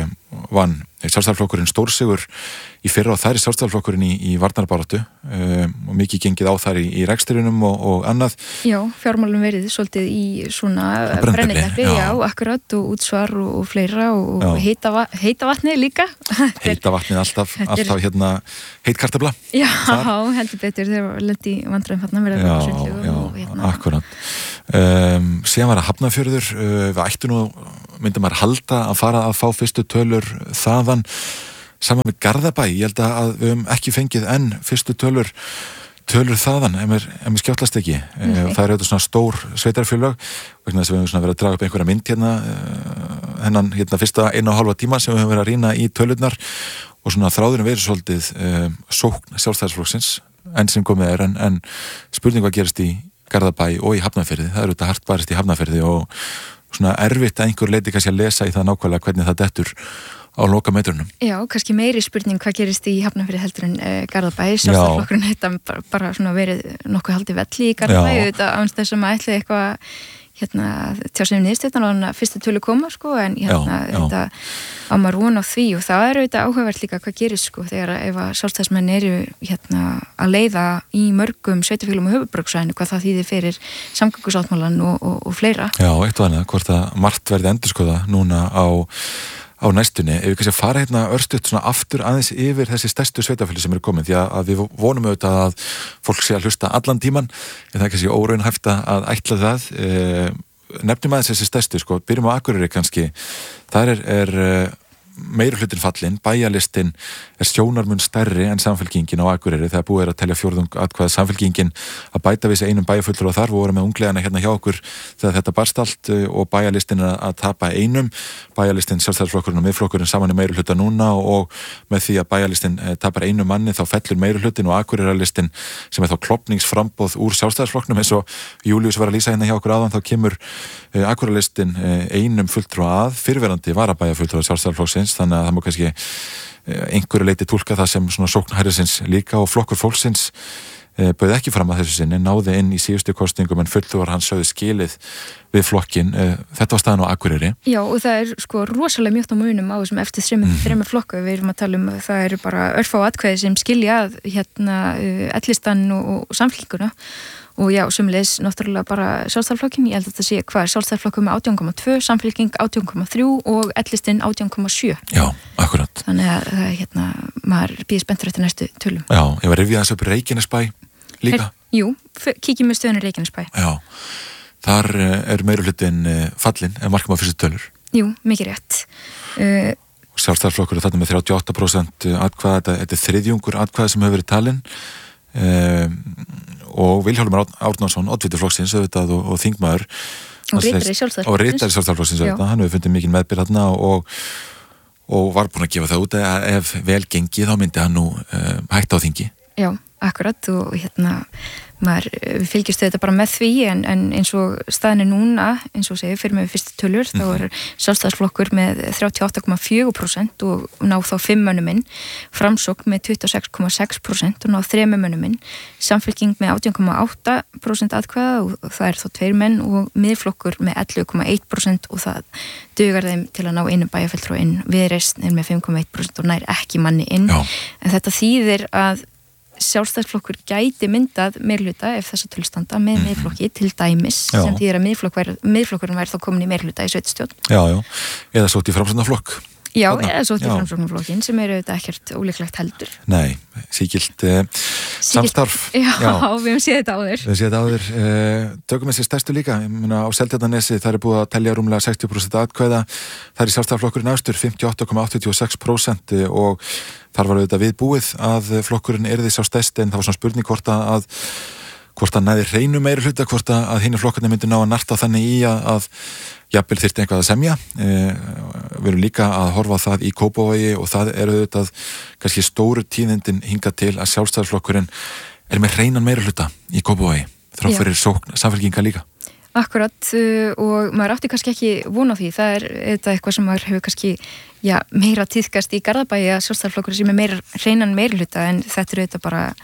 vann Sjálfstæðisflokkurinn stórsigur í fyrra og þær er Sjálfstæðisflokkurinn í, í varnarbaráttu um, og mikið gengið á þar í, í reksturinnum og, og annað. Já, fjármálum verið svolítið í svona brenniteppi, já. já, akkurat og útsvar og, og fleira og, og heita, va heita vatni líka. Heita vatnið alltaf, alltaf hérna heit kartabla. Já, þar. Heldur betur þegar lendi vandræðum hérna verið að vera svolítið og hérna Akkurat. Um, síðan var að Hafnarfjörður, uh, við ættu nú, myndum að halda að fara að fá fyrstu tölur þaðan, saman með Garðabæ, ég held að við höfum ekki fengið enn fyrstu tölur tölur þaðan, ef mér, ef mér skjáttlast ekki. Okay. Það er auðvitað svona stór sveitarfélög, vegna þess að við höfum svona verið að draga upp einhverja mynd hérna, hennan hérna fyrsta einu og hálfa tíma sem við höfum verið að rýna í tölurnar og svona þráðurinn verið svolítið um, sókn Sjálfstæðisflokksins enn sem komið er, en, en spurning hvað gerist í Garðabæ og í Hafnarfirði, það er auðvitað hart barist í Hafnarfirði og svona erfitt að einhver leiti kannski að lesa í það nákvæmlega hvernig það dettur á loka metrunum. Já, kannski meiri spurning hvað gerist í Hafnarfirði heldur en uh, Garðabæ, Sjálfstæðisflokkurinn þetta bara, bara svona verið nokkuð haldið velli í Garðabæ, þetta ánst þess að maður ætli eitthvað hérna tjá sem niðurstöðan og þannig að fyrstu tölu koma sko, en hérna já, já. Þetta á maður von á því og það er auðvitað áhugavert líka hvað gerist sko þegar ef að sjálfstæðismenn eru hérna að leiða í mörgum sveitarfélögum og höfuðborgarsvæðinu hvað það þýðir fyrir samgöngusáttmálann og, og, og fleira. Já, eitt og annað, hvort að margt verði endurskoða núna á á næstunni, ef við kannski að fara hérna örstutt svona aftur aðeins yfir þessi stærstu sveitafélag sem eru komin, því að við vonum auðvitað að fólk sé að hlusta allan tíman en það er kannski óraunhæft að ætla það e, nefnum aðeins þessi stærstu, sko, byrjum á Akureyri kannski, þar er, er meiri hlutin fallinn, bæjarlistin er sjónarmun stærri en samfylkingin á Akureyri þegar búið er að telja fjórðung atkvæða samfylkingin að bæta við sig einum bæjarfulltrúa og þar voru með unglegana hérna hjá okkur þegar þetta barst allt og bæjarlistin að tapa einum, bæjarlistin Sjálfstæðisflokkurinn og miðflokkurinn saman í meiri hluta núna og með því að bæjarlistin tapar einum manni þá fellur meiri hlutin og Akureyrarlistin sem er þá klopningsframboð úr Sjálfstæðisflokknum eins og Júlíus var að lýsa hérna hjá okkur áðan þá kemur Akureyrarlistin einum fulltrúa að fyrrverandi varabæjarfulltrúa Sjálfstæðisflokksins þannig að það má kannski einhverju leiti túlka það sem svona sóknhærisins líka og flokkur fólksins e, bauð ekki fram að þessu sinni, náði inn í síðustu kostingum en fulltrúar hans sögðu skilið við flokkin, e, þetta var staðan á Akureyri. Já og það er sko rosalega mjótt á munum á þessum eftir þremur mm. flokku, við erum að tala um það eru bara örfá atkvæði sem skilja að hérna ellistan og, og samfélkuna og já, sömulegis náttúrulega bara Sjálfstæðisflokkin, ég held að þetta sé hvað er Sjálfstæðisflokkur með átján komma tvö, samfélking átján komma þrjú og ellistinn átján komma sjö. Já, akkurat. Þannig að það er hérna, maður býður spenntur eftir næstu tölum. Já, ég var að rifja þessu upp Reykjanesbæ líka. Her, jú, kíkjum við stöðunum Reykjanesbæ. Já, þar er meiri hlutin fallin ef markum á fyrstu tölur. Jú, mikið rétt. Uh, Sjálfstæðisflokkur er þarna með þrjátíu og átta prósent atkvæða, þetta, þetta er þriðjungur atkvæða sem hefur verið talin. Um, og Vilhjálmur Árnason, oddviti flokksins auðvitað og, og þingmaður og ritari Sjálfstæðisflokksins og ritari Sjálfstæðisflokksins auðvitað, hann hefur fundið mikið meðbyr þarna og, og var búin að gefa það út að ef vel gengi þá myndi hann nú uh, hætta á þingi. Já, akkurat og hérna maður, við fylgjumst þetta bara með því en, en eins og staðinu núna eins og segir, fyrir með fyrstu tölur mm. þá er Sjálfstæðisflokkur með þrjátíu og átta komma fjögur prósent og ná þá fimm mönnum inn, Framsókn með tuttugu og sex komma sex prósent og ná þremur mönnum inn, Samfylking með átján komma átta prósent atkvæða og það er þá tveir menn og Miðflokkur með ellefu komma eitt prósent og það dugar þeim til að ná einum bæjarfulltrúa inn, Viðreisn er með fimm komma eitt prósent og nær ekki manni inn, Já. En þetta þýðir að Sjálfstæðisflokkur gæti myndað meirhluta ef þess að tölstanda með mm. miðflokki til dæmis já. Sem þýðir að miðflokkurinn væri þá komin í meirhluta í sveitastjórn. Já, já, eða svo til framsóknarflokk. Já, Þarna. eða svo til framsóknarflokkin sem eru auðvitað ekkert ólíklegt heldur. Nei, síkilt eh, samstarf. Já, já, við hefum séð þetta áður. Við hefum séð þetta áður. Eh, tökum við sér stærstu líka, ég meina á Seltjarnarnesi það er búið að telja rúmlega sextíu prósent atkvæða, það er Sjálfstæðisflokkurinn austur fimmtíu og átta komma áttatíu og sex prósent og þar var auðvitað viðbúið að flokkurinn yrði sá stærst en það var svona spurning hvort að hvort að næði hreinu meiri hluta, hvort að hinni flokkarnir myndi ná að narta þannig í að, að jafnvel þyrfti einhvað að semja. E, við erum líka að horfa það í Kópavogi og það er auðvitað kannski stóru tíðindin hingað til að Sjálfstæðisflokkurinn er með hreinan meiri hluta í Kópavogi, þrátt fyrir sókn samfélkinga líka. Akkurat og maður átti kannski ekki vona á því, það er þetta eitthvað sem maður hefur kannski já, meira tíðkast í Garðabæi að Sjálfstæðisflokkurinn sem er meira hreinan meiri hluta en þetta er auðvitað bara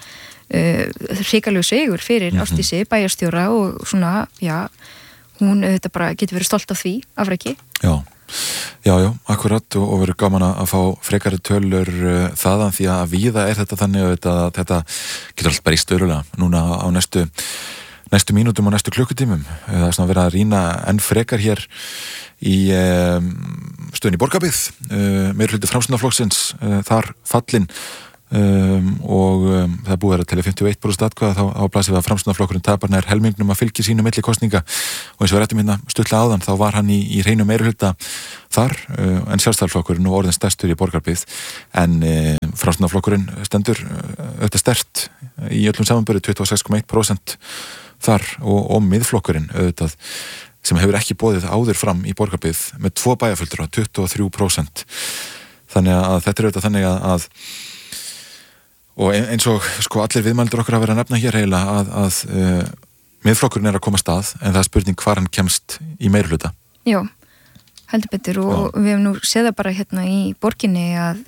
uh, hrikalegu sigur fyrir mm-hmm. Ásdísi bæjarstjóra og svona, já, hún auðvitað bara getur verið stolt af því, afræki. Já, já, já, akkurat og, og verið gaman að fá frekari tölur uh, þaðan því að víða er þetta þannig að þetta, þetta getur alltaf bara í störulega núna á næstu næstu mínútum og næstu klukkutímum. Það er svona verið að rýna enn frekar hér í um, stöðin í Borgarbyggð, uh, meiri hluti Framsóknarflokksins, uh, þar fallinn Um, og um, það er búið að telja fimmtíu og eitt prósent atkvæða þá á blasið að framsóknarflokkurinn tapar nær helmingnum að fylgi sínu milli kosninga og eins og við rættum hérna stuttlega áðan þá var hann í, í hreinu meirihluta þar uh, en sjálfstæðarflokkurinn og orðin stærstur í borgarbyggð en uh, framsóknarflokkurinn stendur uh, auðvitað sterkt í öllum samanburði tuttugu og sex komma eitt prósent þar og, og miðflokkurinn auðvitað sem hefur ekki boðið áður fram í borgarbyggð með tvo bæjarfulltrúa tuttugu og þrjú prósent þannig að þetta er auðvitað þannig að, að og eins og sko allir viðmældur okkar að vera að nefna hér heila að, að uh, miðflokkurinn er að koma stað en það er spurning hvar hann kemst í meirihluta. Já, heldur betur og Já. Við hefum nú séð það bara hérna í borginni að,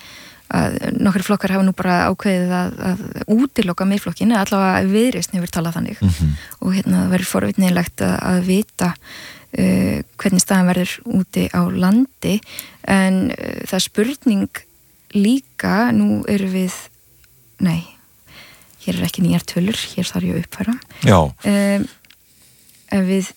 að nokkri flokkar hafa nú bara ákveðið að, að útiloka miðflokkinn, allavega Viðreisn hefur talað þannig mm-hmm. og hérna það verður forvitnilegt að, að vita uh, hvernig staðan verður úti á landi en uh, það er spurning líka, nú eru við Nei, hér er ekki nýjar tölur, hér þarf ég að uppfæra. Já. Um, ef við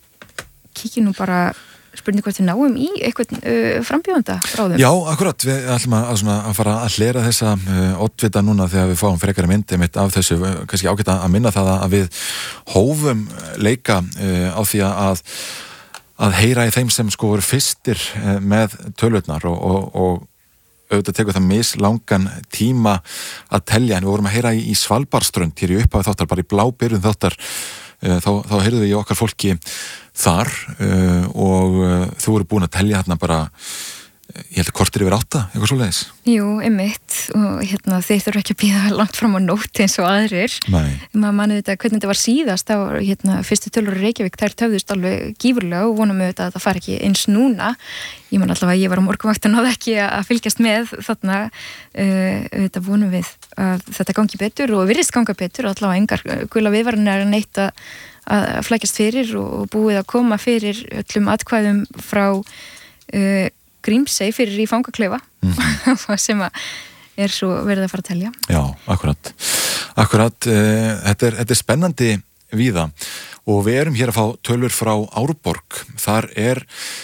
kíkjum nú bara spurning hvort við náum í eitthvað uh, frambjóðanda bráðum. Já, akkurat, við ætlum að, að, að fara að hlera þessa uh, oddvita núna þegar við fáum frekari myndi mitt af þessu, uh, kannski ágætt að minna það að við hófum leika uh, á því að, að heyra í þeim sem sko voru fyrstir uh, með tölurnar og, og, og auðvitað tekur það mislangan tíma að telja en við vorum að heyra í, í Svalbarströnd hér í upphafi þáttar, bara í blábyrjun þáttar uh, þá, þá heyrðum við í okkar fólki þar uh, og uh, þú voru búin að telja hérna bara ég held að kortir yfir átta, eitthvað svoleiðis Jú, einmitt og hérna þeir þurfa ekki að bíða langt fram á nótt eins og aðrir Nei. maður manni þetta hvernig þetta var síðast þá var hérna fyrstu tölur í Reykjavík þær töfðust alveg gífurlega og vonum við þetta að það fari ekki eins núna ég man allavega að ég var á morgunvaktin og ekki að fylgjast með þarna uh, þetta vonum við að þetta gangi betur og virðist ganga betur allavega engar gula viðvaranir er neitt að, að flækjast fyrir og búið að koma fyrir öllum atkvæðum frá uh, Grímsey fyrir í fangaklefa mm-hmm. sem að er svo verið að fara að telja. Já, akkurat. Akkurat, uh, þetta, er, þetta er spennandi víða og við erum hér að fá tölur frá Árborg. Þar er,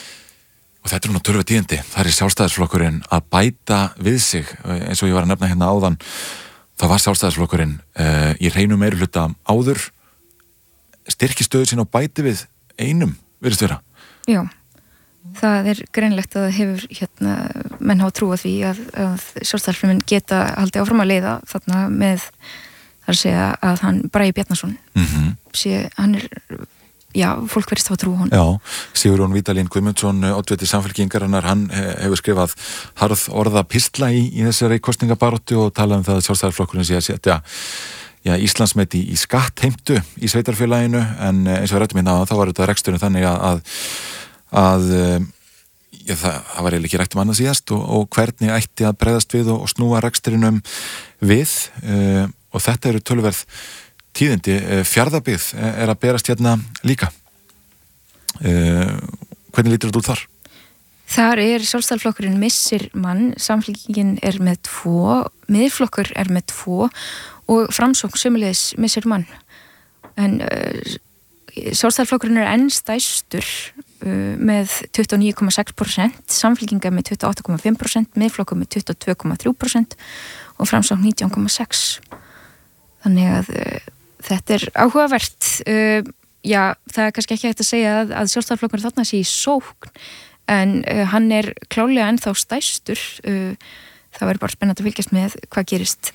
og þetta er nú tölur við tíðindi, þar er sjálfstæðisflokkurinn að bæta við sig, eins og ég var að nefna hérna áðan, það var sjálfstæðisflokkurinn uh, í hreinu meirihluta áður, styrkistöðu sín á bæti við einum, virðist vera. Já. Það er greinlegt að það hefur hérna, menn hafa trúið því að, að sjálfstæðisflokkurinn geta haldið áfram að leiða þarna með þar að segja að hann Bragi Bjarnason mm-hmm. sé, hann er já, fólk verðist hafa trú á hann Já, Sigurjón Vídalín Guðmundsson oddviti Samfylkingarinnar, hann hefur skrifað harð orða pistla í, í þessari kosningabaráttu og talað um það að sjálfstæðisflokkurinn sé að setja já, Íslandsmeti í skattheimtu í sveitarfélaginu en eins og við rættum hérna á þá var þetta reksturinn þannig að, að að já, það, það var eiginlega ekki rætt um annað síðast og, og hvernig ætti að bregðast við og, og snúa rekstrinum við uh, og þetta eru tölverð tíðindi uh, Fjarðabyggð er að berast hérna líka uh, hvernig lítur þetta út þar? Þar er sjálfstæðisflokkurinn missir mann, Samfylkingin er með tvo, miðflokkur er með tvo og Framsókn sömuleiðis missir mann en uh, sjálfstæðisflokkurinn er enn stærstur uh, með tuttugu og níu komma sex prósent, Samfylkinga með tuttugu og átta komma fimm prósent, miðflokkur með tuttugu og tvö komma þrjú prósent og Framsókn nítján komma sex þannig að uh, þetta er áhugavert uh, já, það er kannski ekki hægt að segja að, að sjálfstæðisflokkurinn þarna sé í sókn en uh, hann er klálega ennþá stærstur uh, það verður bara spennandi að fylgjast með hvað gerist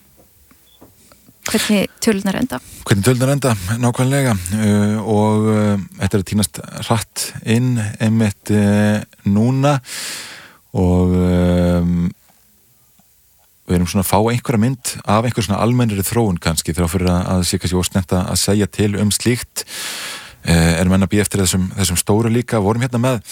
hvernig tölunar enda hvernig tölunar enda, nákvæmlega uh, og uh, þetta er að tínast hratt inn einmitt uh, núna og um, við erum svona að fá einhverja mynd af einhver svona almennri þróun kannski þegar fyrir að það sé kannski ósnett að segja til um slíkt uh, erum enn að býja eftir þessum, þessum stóru líka, vorum hérna með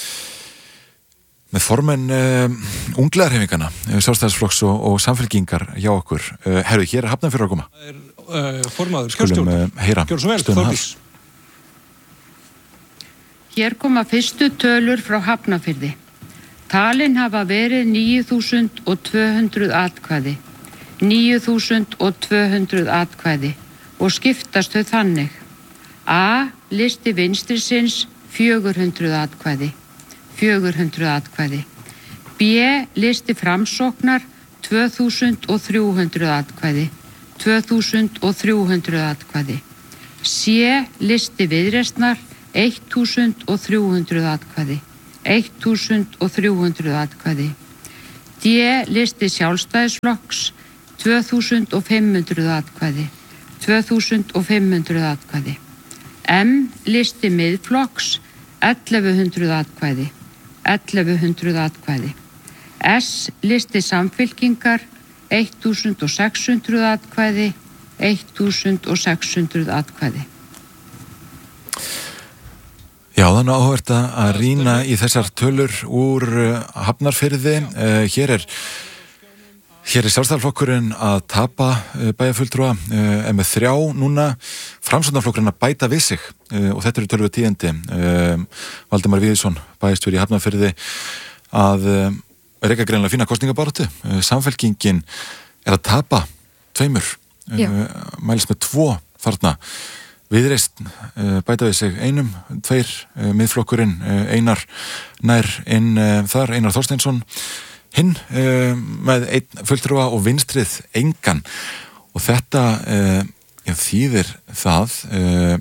með formenn uh, unglegarhefingana, sjálfstæðisflokks og, og samfylkingar hjá okkur. Uh, herru, hér er Hafnarfjörður að koma. Það er uh, formaður kjörstjórn. Skulum uh, heyra stöðuna hans. Hér koma fyrstu tölur frá Hafnarfirði. Talin hafa verið níu þúsund tvö hundruð atkvæði. níu þúsund tvö hundruð atkvæði og skiptast þau þannig. A. Listi vinstrisins fjögur hundruð atkvæði. fjögur hundruð atkvæði. B. Listi Framsóknar tvö þúsund þrjú hundruð atkvæði, tvö þúsund þrjú hundruð atkvæði. C. Listi Viðreisnar, þúsund þrjú hundruð atkvæði, þúsund þrjú hundruð atkvæði. D. Listi Sjálfstæðisflokks, tvö þúsund fimm hundruð atkvæði, tvö þúsund fimm hundruð atkvæði. M. Listi Miðflokks, ellefu hundruð atkvæði, ellefu hundruð atkvæði. S. Listi Samfylkingar, þúsund sex hundruð atkvæði, þúsund sex hundruð atkvæði. Já, þannig áhvert að rýna í þessar tölur úr Hafnarfirði. Uh, hér er hér er Sjálfstæðisflokkurinn að tapa uh, bæjarfulltrúa, uh, er með þrjá núna, Framsóknarflokkurinn að bæta við sig uh, og þetta eru tölur tíðindi. Uh, Valdimar Víðsson, bæjarstjóri í Hafnarfirði, að uh, reyka greinlega fína kosningabaráttu. Uh, Samfylkingin er að tapa tveimur, uh, mælist með tvo þarna. Viðreisn uh, bæta við sig einum, tveir, uh, miðflokkurinn, uh, Einar nær inn uh, þar, Einar Þorsteinsson, hinn uh, með einn fulltrúa og vinstrið engan. Og þetta uh, já, þýðir það uh,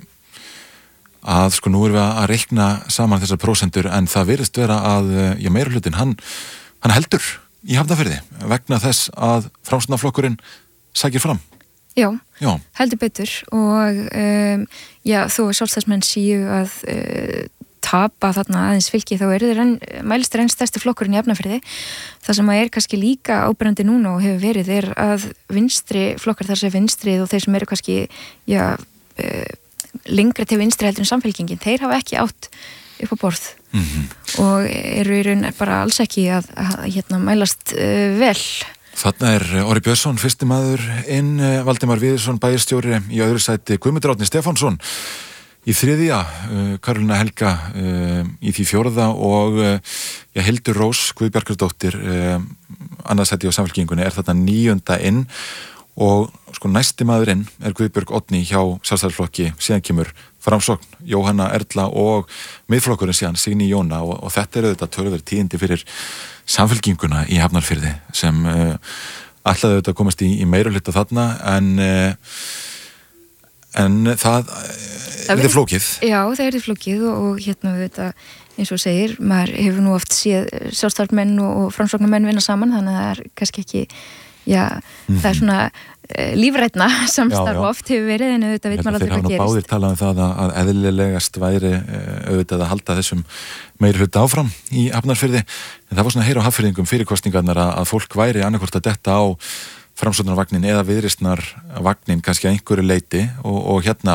að sko nú erum við að reikna saman þessar prósentur, en það virðist vera að uh, já, meirihlutin, hann, hann heldur í Hafnarfirði vegna þess að Framsóknarflokkurinn sækir fram. Já, Já, heldur betur og um, já, þó að sjálfstæðismenn séu að uh, tapa þarna aðeins fylki þá eru þeir enn, mælist þeir enn stærsti flokkurinn í Hafnarfirði. Það sem að er kannski líka áberandi núna og hefur verið er að vinstri flokkar þar sem vinstrið og þeir sem eru kannski já, uh, lengra til vinstri heldur en Samfylkingin, þeir hafa ekki átt upp á borð mm-hmm. og eru í raun bara alls ekki að, að hérna, mælast uh, vel. Þarna er Orri Björnsson, fyrsti maður inn, Valdimar Víðsson, bæjarstjóri í öðru sæti, Guðmundur Árni Stefánsson í þriðja, uh, Karolína Helga uh, í því fjórða og uh, ja, Hildur Rós, Guðbjargardóttir, uh, annað sæti á Samfylkingunni er þarna níunda inn og sko næsti maður inn er Guðbjörg Oddný hjá Sjálfstæðisflokki, síðan kemur Framsókn, Jóhanna Erla og miðflokkurinn síðan Signý Jóna og, og þetta er auðvitað töluverð tíðindi fyrir Samfylkinguna í Hafnarfirði sem uh, ætlaði auðvitað að komast í, í meirihluta þarna en, uh, en það, það er flókið. Já, það er flókið og, og hérna auðvitað eins og segir, maður hefur nú oft séð sjálfstæðismenn og, og framsóknarmenn vinna saman þannig að það er kannski ekki já, mm-hmm. það er svona uh, lífrænna samstarf oft hefur verið en auðvitað veit maður aldrei hvað gerist. Þeir hafa nú báðir talað um það að, að eðlilegast væri uh, auðvitað að halda þessum meiri hluta áfram í Hafnarfirði en það var svona heyr á Hafnfirðingum fyrir kosningarnar að, að fólk væri annarkvort að detta á Framsóknarvagnin eða Viðreisnarvagnin kannski að einhverju leiti og, og hérna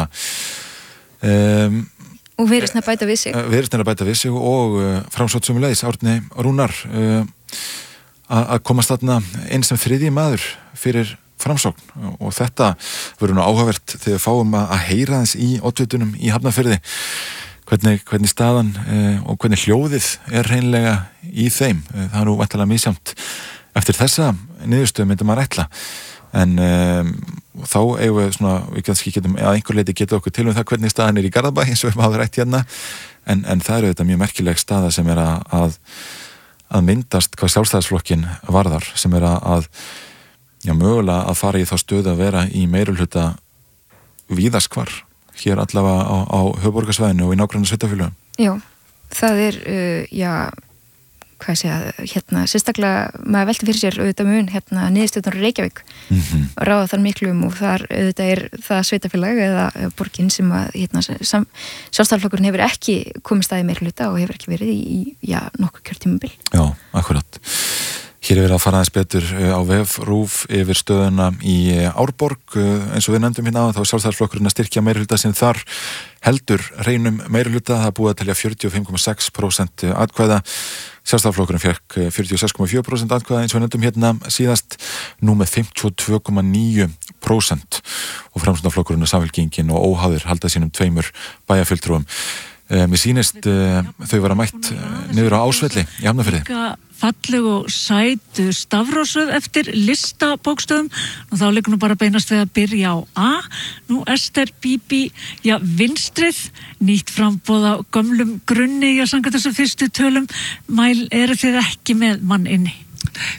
um, og Viðreisnar bæta við sig Viðreisnar bæta við sig og uh, Framsókn sömuleiðis, Árni Rúnar uh, að komast þarna eins sem þriðji maður fyrir Framsókn og þetta verður nú áhugavert þegar við fáum að heyra þess í oddvitunum í Hafnarfirði hvernig, hvernig staðan eh, og hvernig hljóðið er hreinlega í þeim. Það er nú væntanlega misjamt eftir þessa niðurstöðu myndi maður ætla en um, þá eigum við svona, við kannski getum að einhver leiti geta okkur til um það hvernig staðan er í Garðabæ eins og við máður rætt hérna en, en það eru þetta mjög merkileg staða sem er að, að að myndast hvað Sjálfstæðisflokkin varðar sem er að, að já, mögulega að fara í þá stöðu að vera í meirihluta víðaskvar hér allavega á, á höfuðborgarsvæðinu og í nágranna sveitarfélögum. Já, það er uh, já, hvað sé að hérna, sérstaklega maður velti fyrir sér auðvitað mun hérna niðurstöðunar Reykjavík mm-hmm. og ráða þar miklu um og þar auðvitað er það sveitarfélag eða borgin sem að hérna, Sjálfstæðisflokkurinn hefur ekki komið staði meirihluta og hefur ekki verið í, já, nokkuð kjörtímabil. Já, akkurat. Hér er verið að fara aðeins betur á vef RÚV yfir stöðuna í Árborg eins og við nefndum hérna á þá Sjálfstæðisflokkurinn að styrkja meirihluta sem þar heldur hreinum meirihluta, það er búið að telja fjörutíu og fimm komma sex prósent atkvæða Sjálfstæðisflokkurinn fekk fjörutíu og sex komma fjögur prósent atkvæða eins og við nefndum hérna síðast nú með fimmtíu og tvö komma níu prósent og Framsóknarflokkurinn og Samfylkingin og óháðir halda sínum tveimur bæjarfulltrúum. Mér sýnist þau vera mætt niður á Ásvelli í Hafnarfirði. Falleg og sætu stafrósuð eftir listabókstöðum og þá liggur nú bara beinast við að byrja á A. Nú Ester Bíbí, já vinstrið, nýtt framboð á gömlum grunni, já samkvæmt þessum fyrstu tölum, mæl eru þið ekki með mann inni?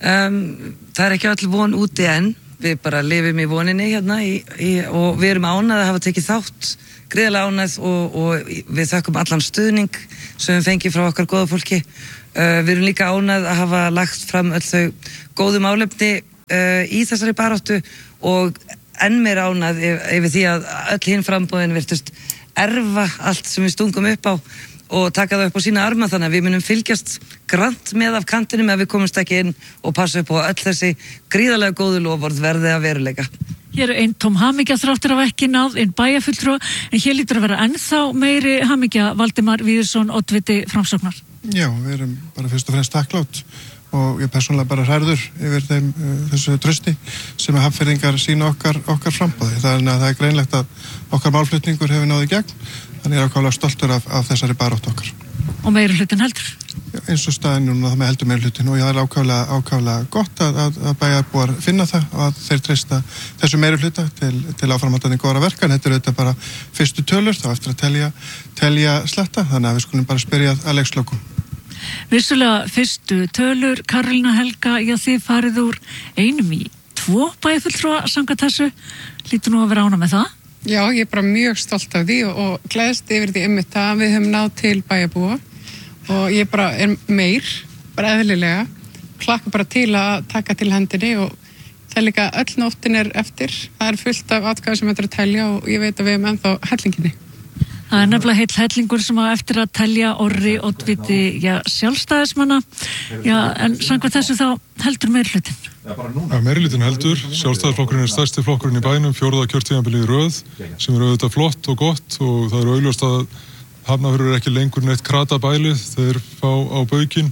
Um, það er ekki öll von úti enn, við bara lifum í voninni hérna í, í, og við erum ánægð að hafa tekið þátt, gríðarlega ánægð og, og við þökkum allan stuðning sem við fengið frá okkar góða fólki. Uh, við erum líka ánægð að hafa lagt fram öll þau góðu málefni uh, í þessari baráttu og enn meir ánægð yfir því að öll hinn frambúðin virtust erfa allt sem við stungum upp á og taka það upp á sína arma, þannig að við munum fylgjast grant með af kantinum ef við komumst ekki inn og passa upp á öll þessi gríðarlega góðu loforð verði að veruleika. Hér er einn tóm hamingja þráttur af ekki náð inn bæjarfulltrúa, en hér lítur að vera ennþá meiri hamingja. Valdimar Víðursson, oddviti Framsóknar. Já, við erum bara fyrst og fremst takklátt og ég persónulega bara hræður yfir þeim uh, þessu trösti sem að hafnfirðingar sína okkar, okkar frambúði. Þannig að það er greinlegt að okkar málflutningur hefur náði gegn, þannig ég er ákaflega stoltur af, af þessari baráttu okkar. Og meiri hlutin heldur? Já, eins og staðin núna það með heldur meiri hlutin og ég er ákaflega, ákaflega gott að, að, að bæjarbúar finna það og að þeir treysta þessu meiri hluta til, til áframhaldandi góðra verka, en þetta er auðvitað bara fyrstu tölur þá eftir að telja, telja sletta, þannig að við skulum bara spyrja að leikslokum. Vissulega fyrstu tölur, Karolína Helga, já þið farið úr einum í tvo bæjarfulltrúa samkvæmt þessu, lítur nú að vera ánægð með það? Já, ég er bara mjög stolt af því og, og gleðst yfir því einmitt að við höfum náð til bæjarbúa og ég bara er meir, bara eðlilega, hlakka bara til að taka til hendinni og það er líka öll nóttin er eftir, það er fullt af atkvæði sem þetta er að telja og ég veit að við höfum ennþá hellinginni. Það er nefnilega heill hellingur sem á eftir að telja orri oddviti, já, sjálfstæðismanna, já, en samkvæmt þessu þá heldur meirihlutin. Já, meirihlutin heldur, sjálfstæðisflokkurinn er stærsti flokkurinn í bænum, fjórða kjörtímabilið í röð, sem er auðvitað flott og gott og það er augljóst að Hafnarfjörður er ekki lengur neitt kratabælið, þeir fá á baukinn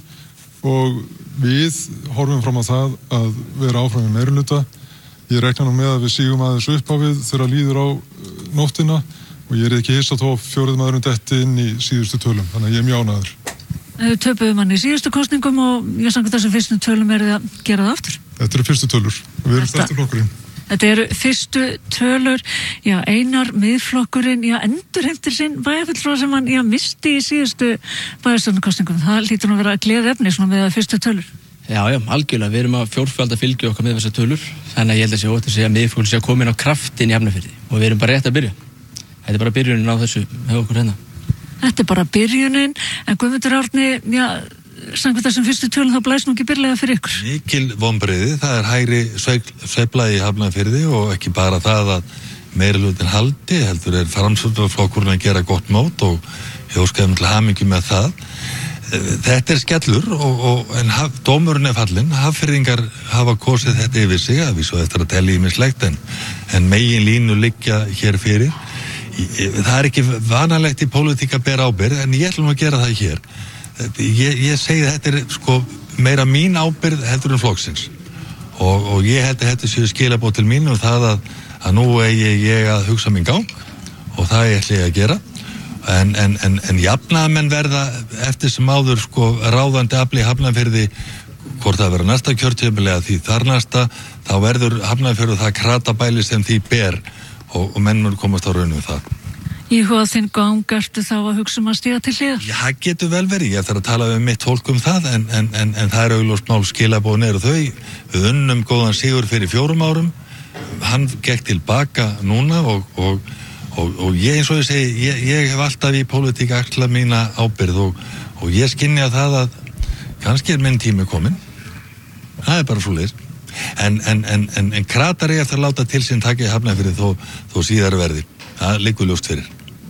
og við horfum fram á það að vera áfram í meirihluta. Ég rekna nú með að við sígum aðeins upp á við þegar líður á nóttina og ég er ekki hissa þó fjórið maðurinn detti inn í síðustu tölum, þannig að ég er mjög ánægður. Töpuðum hann í síðustu kosningum og ég sangat þessum fyrstu tölum er þið að gera það aftur? Þetta eru fyrstu tölur, við erum stærsti flokkurinn. Þetta eru fyrstu tölur, já, Einar miðflokkurinn, já, endurheimtir sinn bæjarfulltrúa sem hann, já, misti í síðustu bæjarstjórnarkosningum. Það lítur nú að vera gleðiefni svona með fyrstu tölur. Já, já, algjörlega, við erum að fjórfalda fylgja okkar með þessar tölur, þannig að ég held að sé ótt að segja að miðflokkurinn sé að koma inn á kraftin í Hafnarfirði og við erum bara rétt að byrja. Þetta er bara byrjunin á þessu með okkur hérna. Þetta er bara byrjunin, en Guðmundur Árni, já, samkvæmt þessum fyrstu tölum þá blæst nú ekki byrlega fyrir ykkur. Mikil vonbrigði, það er hægri sveifla í Hafnarfirði og ekki bara það að meirihlutin haldi, heldur er Framsóknarflokkurinn að gera gott mót og ég óskaði til hamingju með það. Þetta er skellur og, og en haf, dómurinn er fallinn, Hafnfirðingar hafa kosið þetta yfir sig, að við svo eftir að telja ýmislegt en, en megin línu liggja hér fyrir. Það er ekki vanalegt í pólitík að bera ábyrgð, en ég ætlum að gera það hér. Ég, ég segi að þetta er sko meira mín ábyrgð heldur en flokksins og, og ég held að þetta séu skilaboð til mín og það að, að nú eigi ég að hugsa minn gang og það ætla ég að gera. En, en, en, en jafnaðamenn verða eftir sem áður sko ráðandi afli í Hafnarfirði, hvort það verður næsta kjörtímabilið því þar næsta, þá verður Hafnarfjörður það kratabæli sem því ber og, og menn mun komast á raunum það. Íhuga þinn gang ertu þá að hugsa um að stíga til hliðar? Já, það getur vel verið, ég þarf að tala um mitt fólk um það en, en, en, en það er augljóst mál skilabóðin eru þau, við unnum góðan sigur fyrir fjórum árum, hann gekk tilbaka núna og, og Og, og ég eins og ég segi, ég, ég hef alltaf í pólitík axla mína ábyrgð og, og ég skynja það að kannski er minn tími komin. Það er bara svoleiðis. En, en, en, en, en kratar ég eftir að láta til sín taka í Hafnarfirði þó, þó síðar verði. Það liggur ljóst fyrir.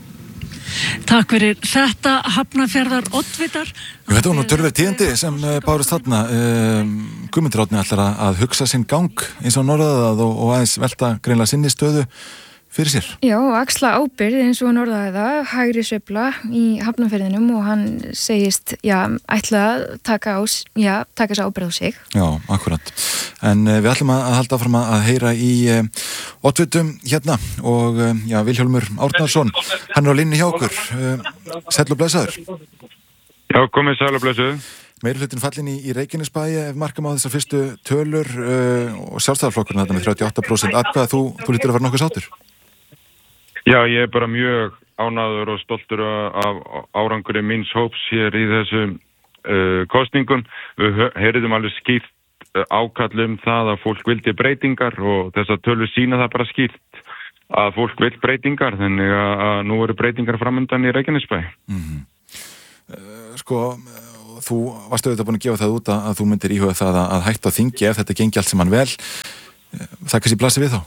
Takk fyrir þetta, Hafnarfjarðar oddvitar. Þetta var nú tölverð tíðindi sem bárust þarna. Um, Guðmundur Árni ætlar að hugsa sinn gang eins og norðað og, og aðeins velta greinlega sinni stöðu fyrir sér. Já, axla ábyrgð eins og hann orðaði það, hægri sveifla í Hafnarfirðinum og hann segist, já, ætla að taka, á, já, taka þess ábyrgð á sig. Já, akkurat. En uh, við ætlum að halda áfram að heyra í uh, oddvitum hérna og uh, já, Vilhjálmur Árnarsson, hann er á línni hjá okkur. Uh, sæll og blessaður. Já, komið sæll og blessaður. Meirihlutin fallin í, í Reykjanesbæi ef markam á þessar fyrstu tölur uh, og sjálfstæðarflokkurinn þetta með þrjátíu og átta prósent atkvæða, þú, þú lítur að vera nokkuð sátur? Já, ég er bara mjög ánægður og stoltur af árangri míns hóps hér í þessum uh, kostningum. Við heyrðum alveg skýrt ákall um það að fólk vildi breytingar og þessar tölur sína það bara skýrt að fólk vil breytingar, þannig að nú eru breytingar framöndan í Reykjanesbæ. Mm-hmm. uh, sko, þú varst auðvitað búin að gefa það út að, að þú myndir íhuga það að, að hætta á þingi ef þetta gengi allt sem hann vel. Það kannski blasir við þá?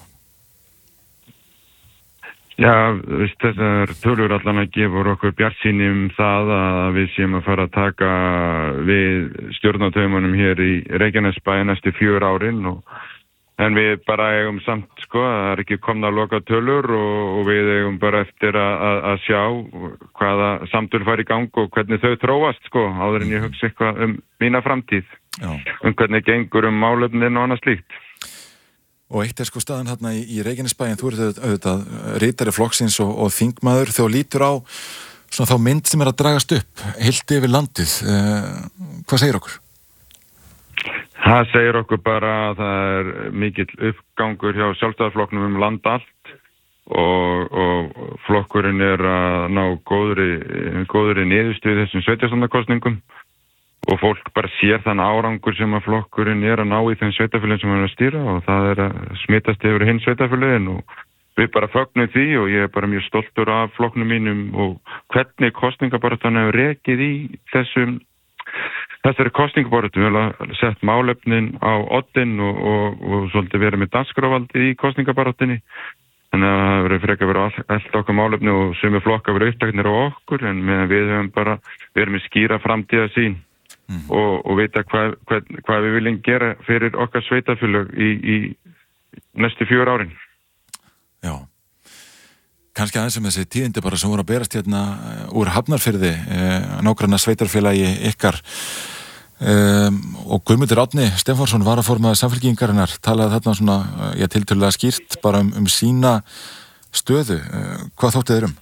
Já, veist, þessar tölur allan að gefa okkur bjartsýni um það að við séum að fara að taka við stjórnartaumunum hér í Reykjanesbæ næstu fjör árin og en við bara eigum samt, sko, það er ekki komna að loka tölur og, og við eigum bara eftir að, að sjá hvaða samtöl fara í gang og hvernig þau þróast, sko, áður en ég hugsa eitthvað um mína framtíð, Já. um hvernig gengur um málefnin og annað slíkt. Og eitt er sko staðan hérna í, í Reykjanesbæ, þú ert auðvitað ritari flokksins og, og þingmaður, þegar þú lítur á svona þá mynd sem er að dragast upp, heilt yfir landið, eh, hvað segir okkur? Það segir okkur bara að það er mikill uppgangur hjá sjálfstæðisflokknum um land allt og, og flokkurinn er að ná góðri, góðri niðurstöðu þessum sveitarstjórnarkosningum og fólk bara sér þann árangur sem að flokkurinn er að ná í þeim sveitarfélögum sem hann er að stýra og það er að smitast yfir hinn sveitarfélögin og við bara fögnum því og ég er bara mjög stoltur af flokknum mínum og hvernig kosningabaráttan hefur rekið í þessum Þessari kosningabaráttu, við höfum sett málefnin á oddinn og, og, og svolítið verið með dagskrárvaldið í kosningabaráttunni. Þannig að það verið frekar verið allt okkar málefni og sumir flokkar verið upptaknir á okkur en meðan við höfum bara verið með skýra framtíðarsýn mm. og, og vita hvað, hvað, hvað við viljum gera fyrir okkar sveitarfélög í, í næstu fjör árin. Já. Kannski aðeins sem þessi tíðindi bara sem voru að berast hérna úr Hafnarfirði, eh, nágranna sveitarfélagi ykkar um, og Guðmundur Árni Stefánsson varaformaður Samfylkingarinnar talaði þarna svona, ég tiltölulega skýrt bara um, um sína stöðu. Uh, hvað þóttið þér um?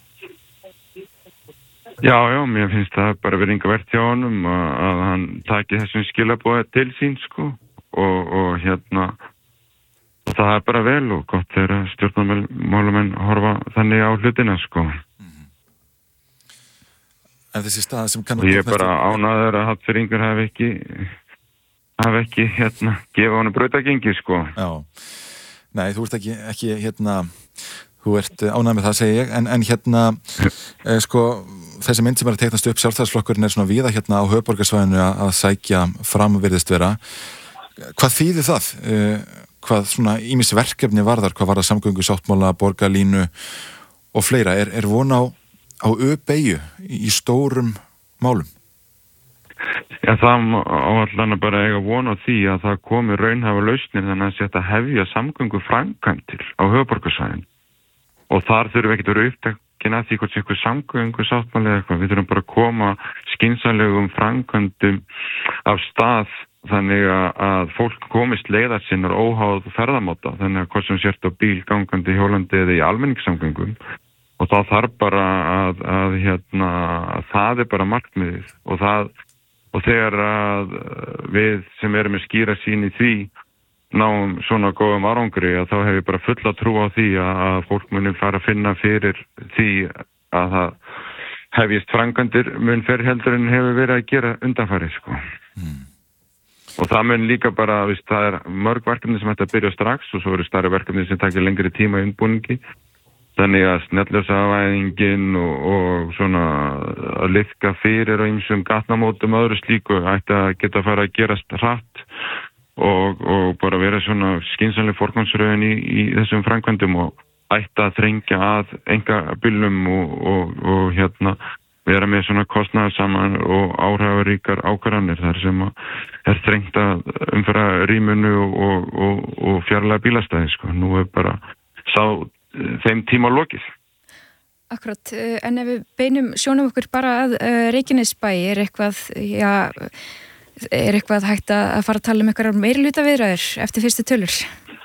Já, já, mér finnst það bara verið enga verð hjá honum að, að hann taki þessum skilaboði til sín, sko, og, og hérna og það er bara vel og gott þegar stjórnarmálumenn horfa þannig á hlutina, sko. Mm-hmm. En þessi stað sem kann og ég er bara ánægður að Hallfríður Ingur hafi ekki hafi ekki, hérna, gefa honum brautagengi, sko. Já, nei, þú ert ekki, ekki hérna, þú ert ánægður með það, segi ég, en, en hérna, eh, sko, þessi mynd sem er að teiknast upp, sjálfstæðisflokkurinn er svona víða hérna á höfuðborgarsvæðinu að, að sækja fram virðist vera. Hvað þýðir það? Eh, hvað svona ýmis verkefni varðar, hvað var það samgöngu sáttmála, borgarlínu og fleira, er, er von á, á ö-beygju í, í stórum málum? Já, það áallan að bara eiga von á því að það komi raunhæfa lausnir þannig að setja hefja samgöngu framkvæmdir á höfuðborgarsvæðinu og þar þurfum við ekki að vera upptekkin að því hvort sé eitthvað samgöngu sáttmála eða eitthvað, við þurfum bara að koma skynsamlegum framkvæmdum af stað þannig að fólk komist leiðar sinnar óháð ferðamáta, þannig að hvort sem sért á bíl, gangandi, hjólandi eða í almenningssamgöngum og þá þarf bara að, að hérna, það er bara markmiðið og það, og þegar að við sem erum með skýra sín í því náum svona góðum árangri að þá hef ég bara fulla trú á því að fólk muni fara að finna fyrir því að það hefjist framkvæmdir mun fyrir heldur en hefur verið að gera undanfarið, sko. Mm. Og það mun líka bara, viðst, það er mörg verkefni sem ætti að byrja strax og svo eru stærri verkefni sem takir lengri tíma í undirbúningi. Þannig að snjalljósavæðingin og, og svona að liðka fyrir á ýmsum gatnamótum og öðru slíku ætti að geta að fara að gerast hratt og, og bara vera svona skynsamleg forgangsröðin í, í þessum framkvæmdum og ætti að þrengja að einkabílnum og, og, og hérna vera með svona kostnaðarsaman og áhrifaríkar ákvarðanir þar sem er þrengt að umfara rýmunu og, og, og fjarlæga bílastæði, sko. Nú er bara sá þeim tíma lokið. Akkurat, en ef við beinum sjónum okkur bara að uh, Reykjanesbæ, er eitthvað, já, er eitthvað hægt að fara að tala um eitthvað meirihluta viðræður eftir fyrstu tölur?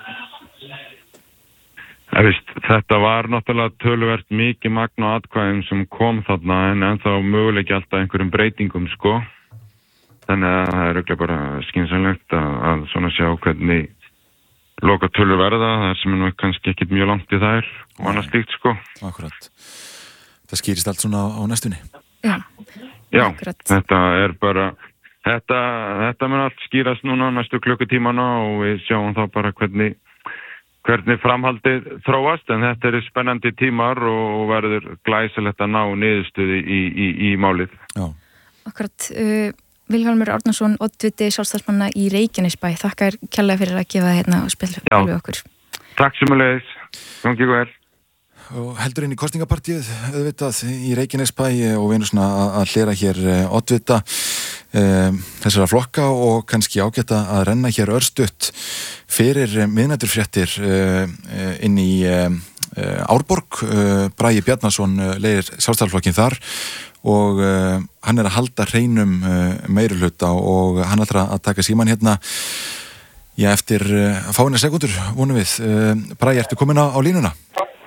Ja, veist, þetta var náttúrulega töluvert mikið magn og atkvæðum sem kom þarna en ennþá möguleiki alltaf einhverjum breytingum, sko. Þannig að það er auðvitað bara skynsamlegt að, að svona sjá hvernig loka tölur verða, það sem er nú kannski ekkit mjög langt í þær og annars slíkt, sko. Akkurat. Það skýrist allt svona á, á næstunni. Já. Já, akkurat. Þetta er bara, þetta, þetta mun allt skýrast núna næstu klukkutímana og við sjáum þá bara hvernig, hvernig framhaldið þróast, en þetta eru spennandi tímar og verður glæsilegt að ná niðurstöðu í, í, í málið. Já. Akkurat, uh, Vilhjálmur Árnason, oddviti sjálfstæðismanna í Reykjanesbæ, þakkar kærlega fyrir að gefa það hérna og spila við okkur. Takk sömuleiðis, gangi vel. Og heldur inn í kosningapartíð auðvitað í Reykjanesbæ og við erum svona að hlera hér oddvita um, þessara flokka og kannski ágæta að renna hér örstutt fyrir miðnætturfréttir uh, inn í uh, Árborg. uh, Bragi Bjarnason uh, leiðir sjálfstæðisflokkin þar og uh, hann er að halda hreinum uh, meirihluta og hann ætlar að taka síman hérna já, eftir uh, fáina sekundur vonum við. uh, Bragi, ertu komin á, á línuna?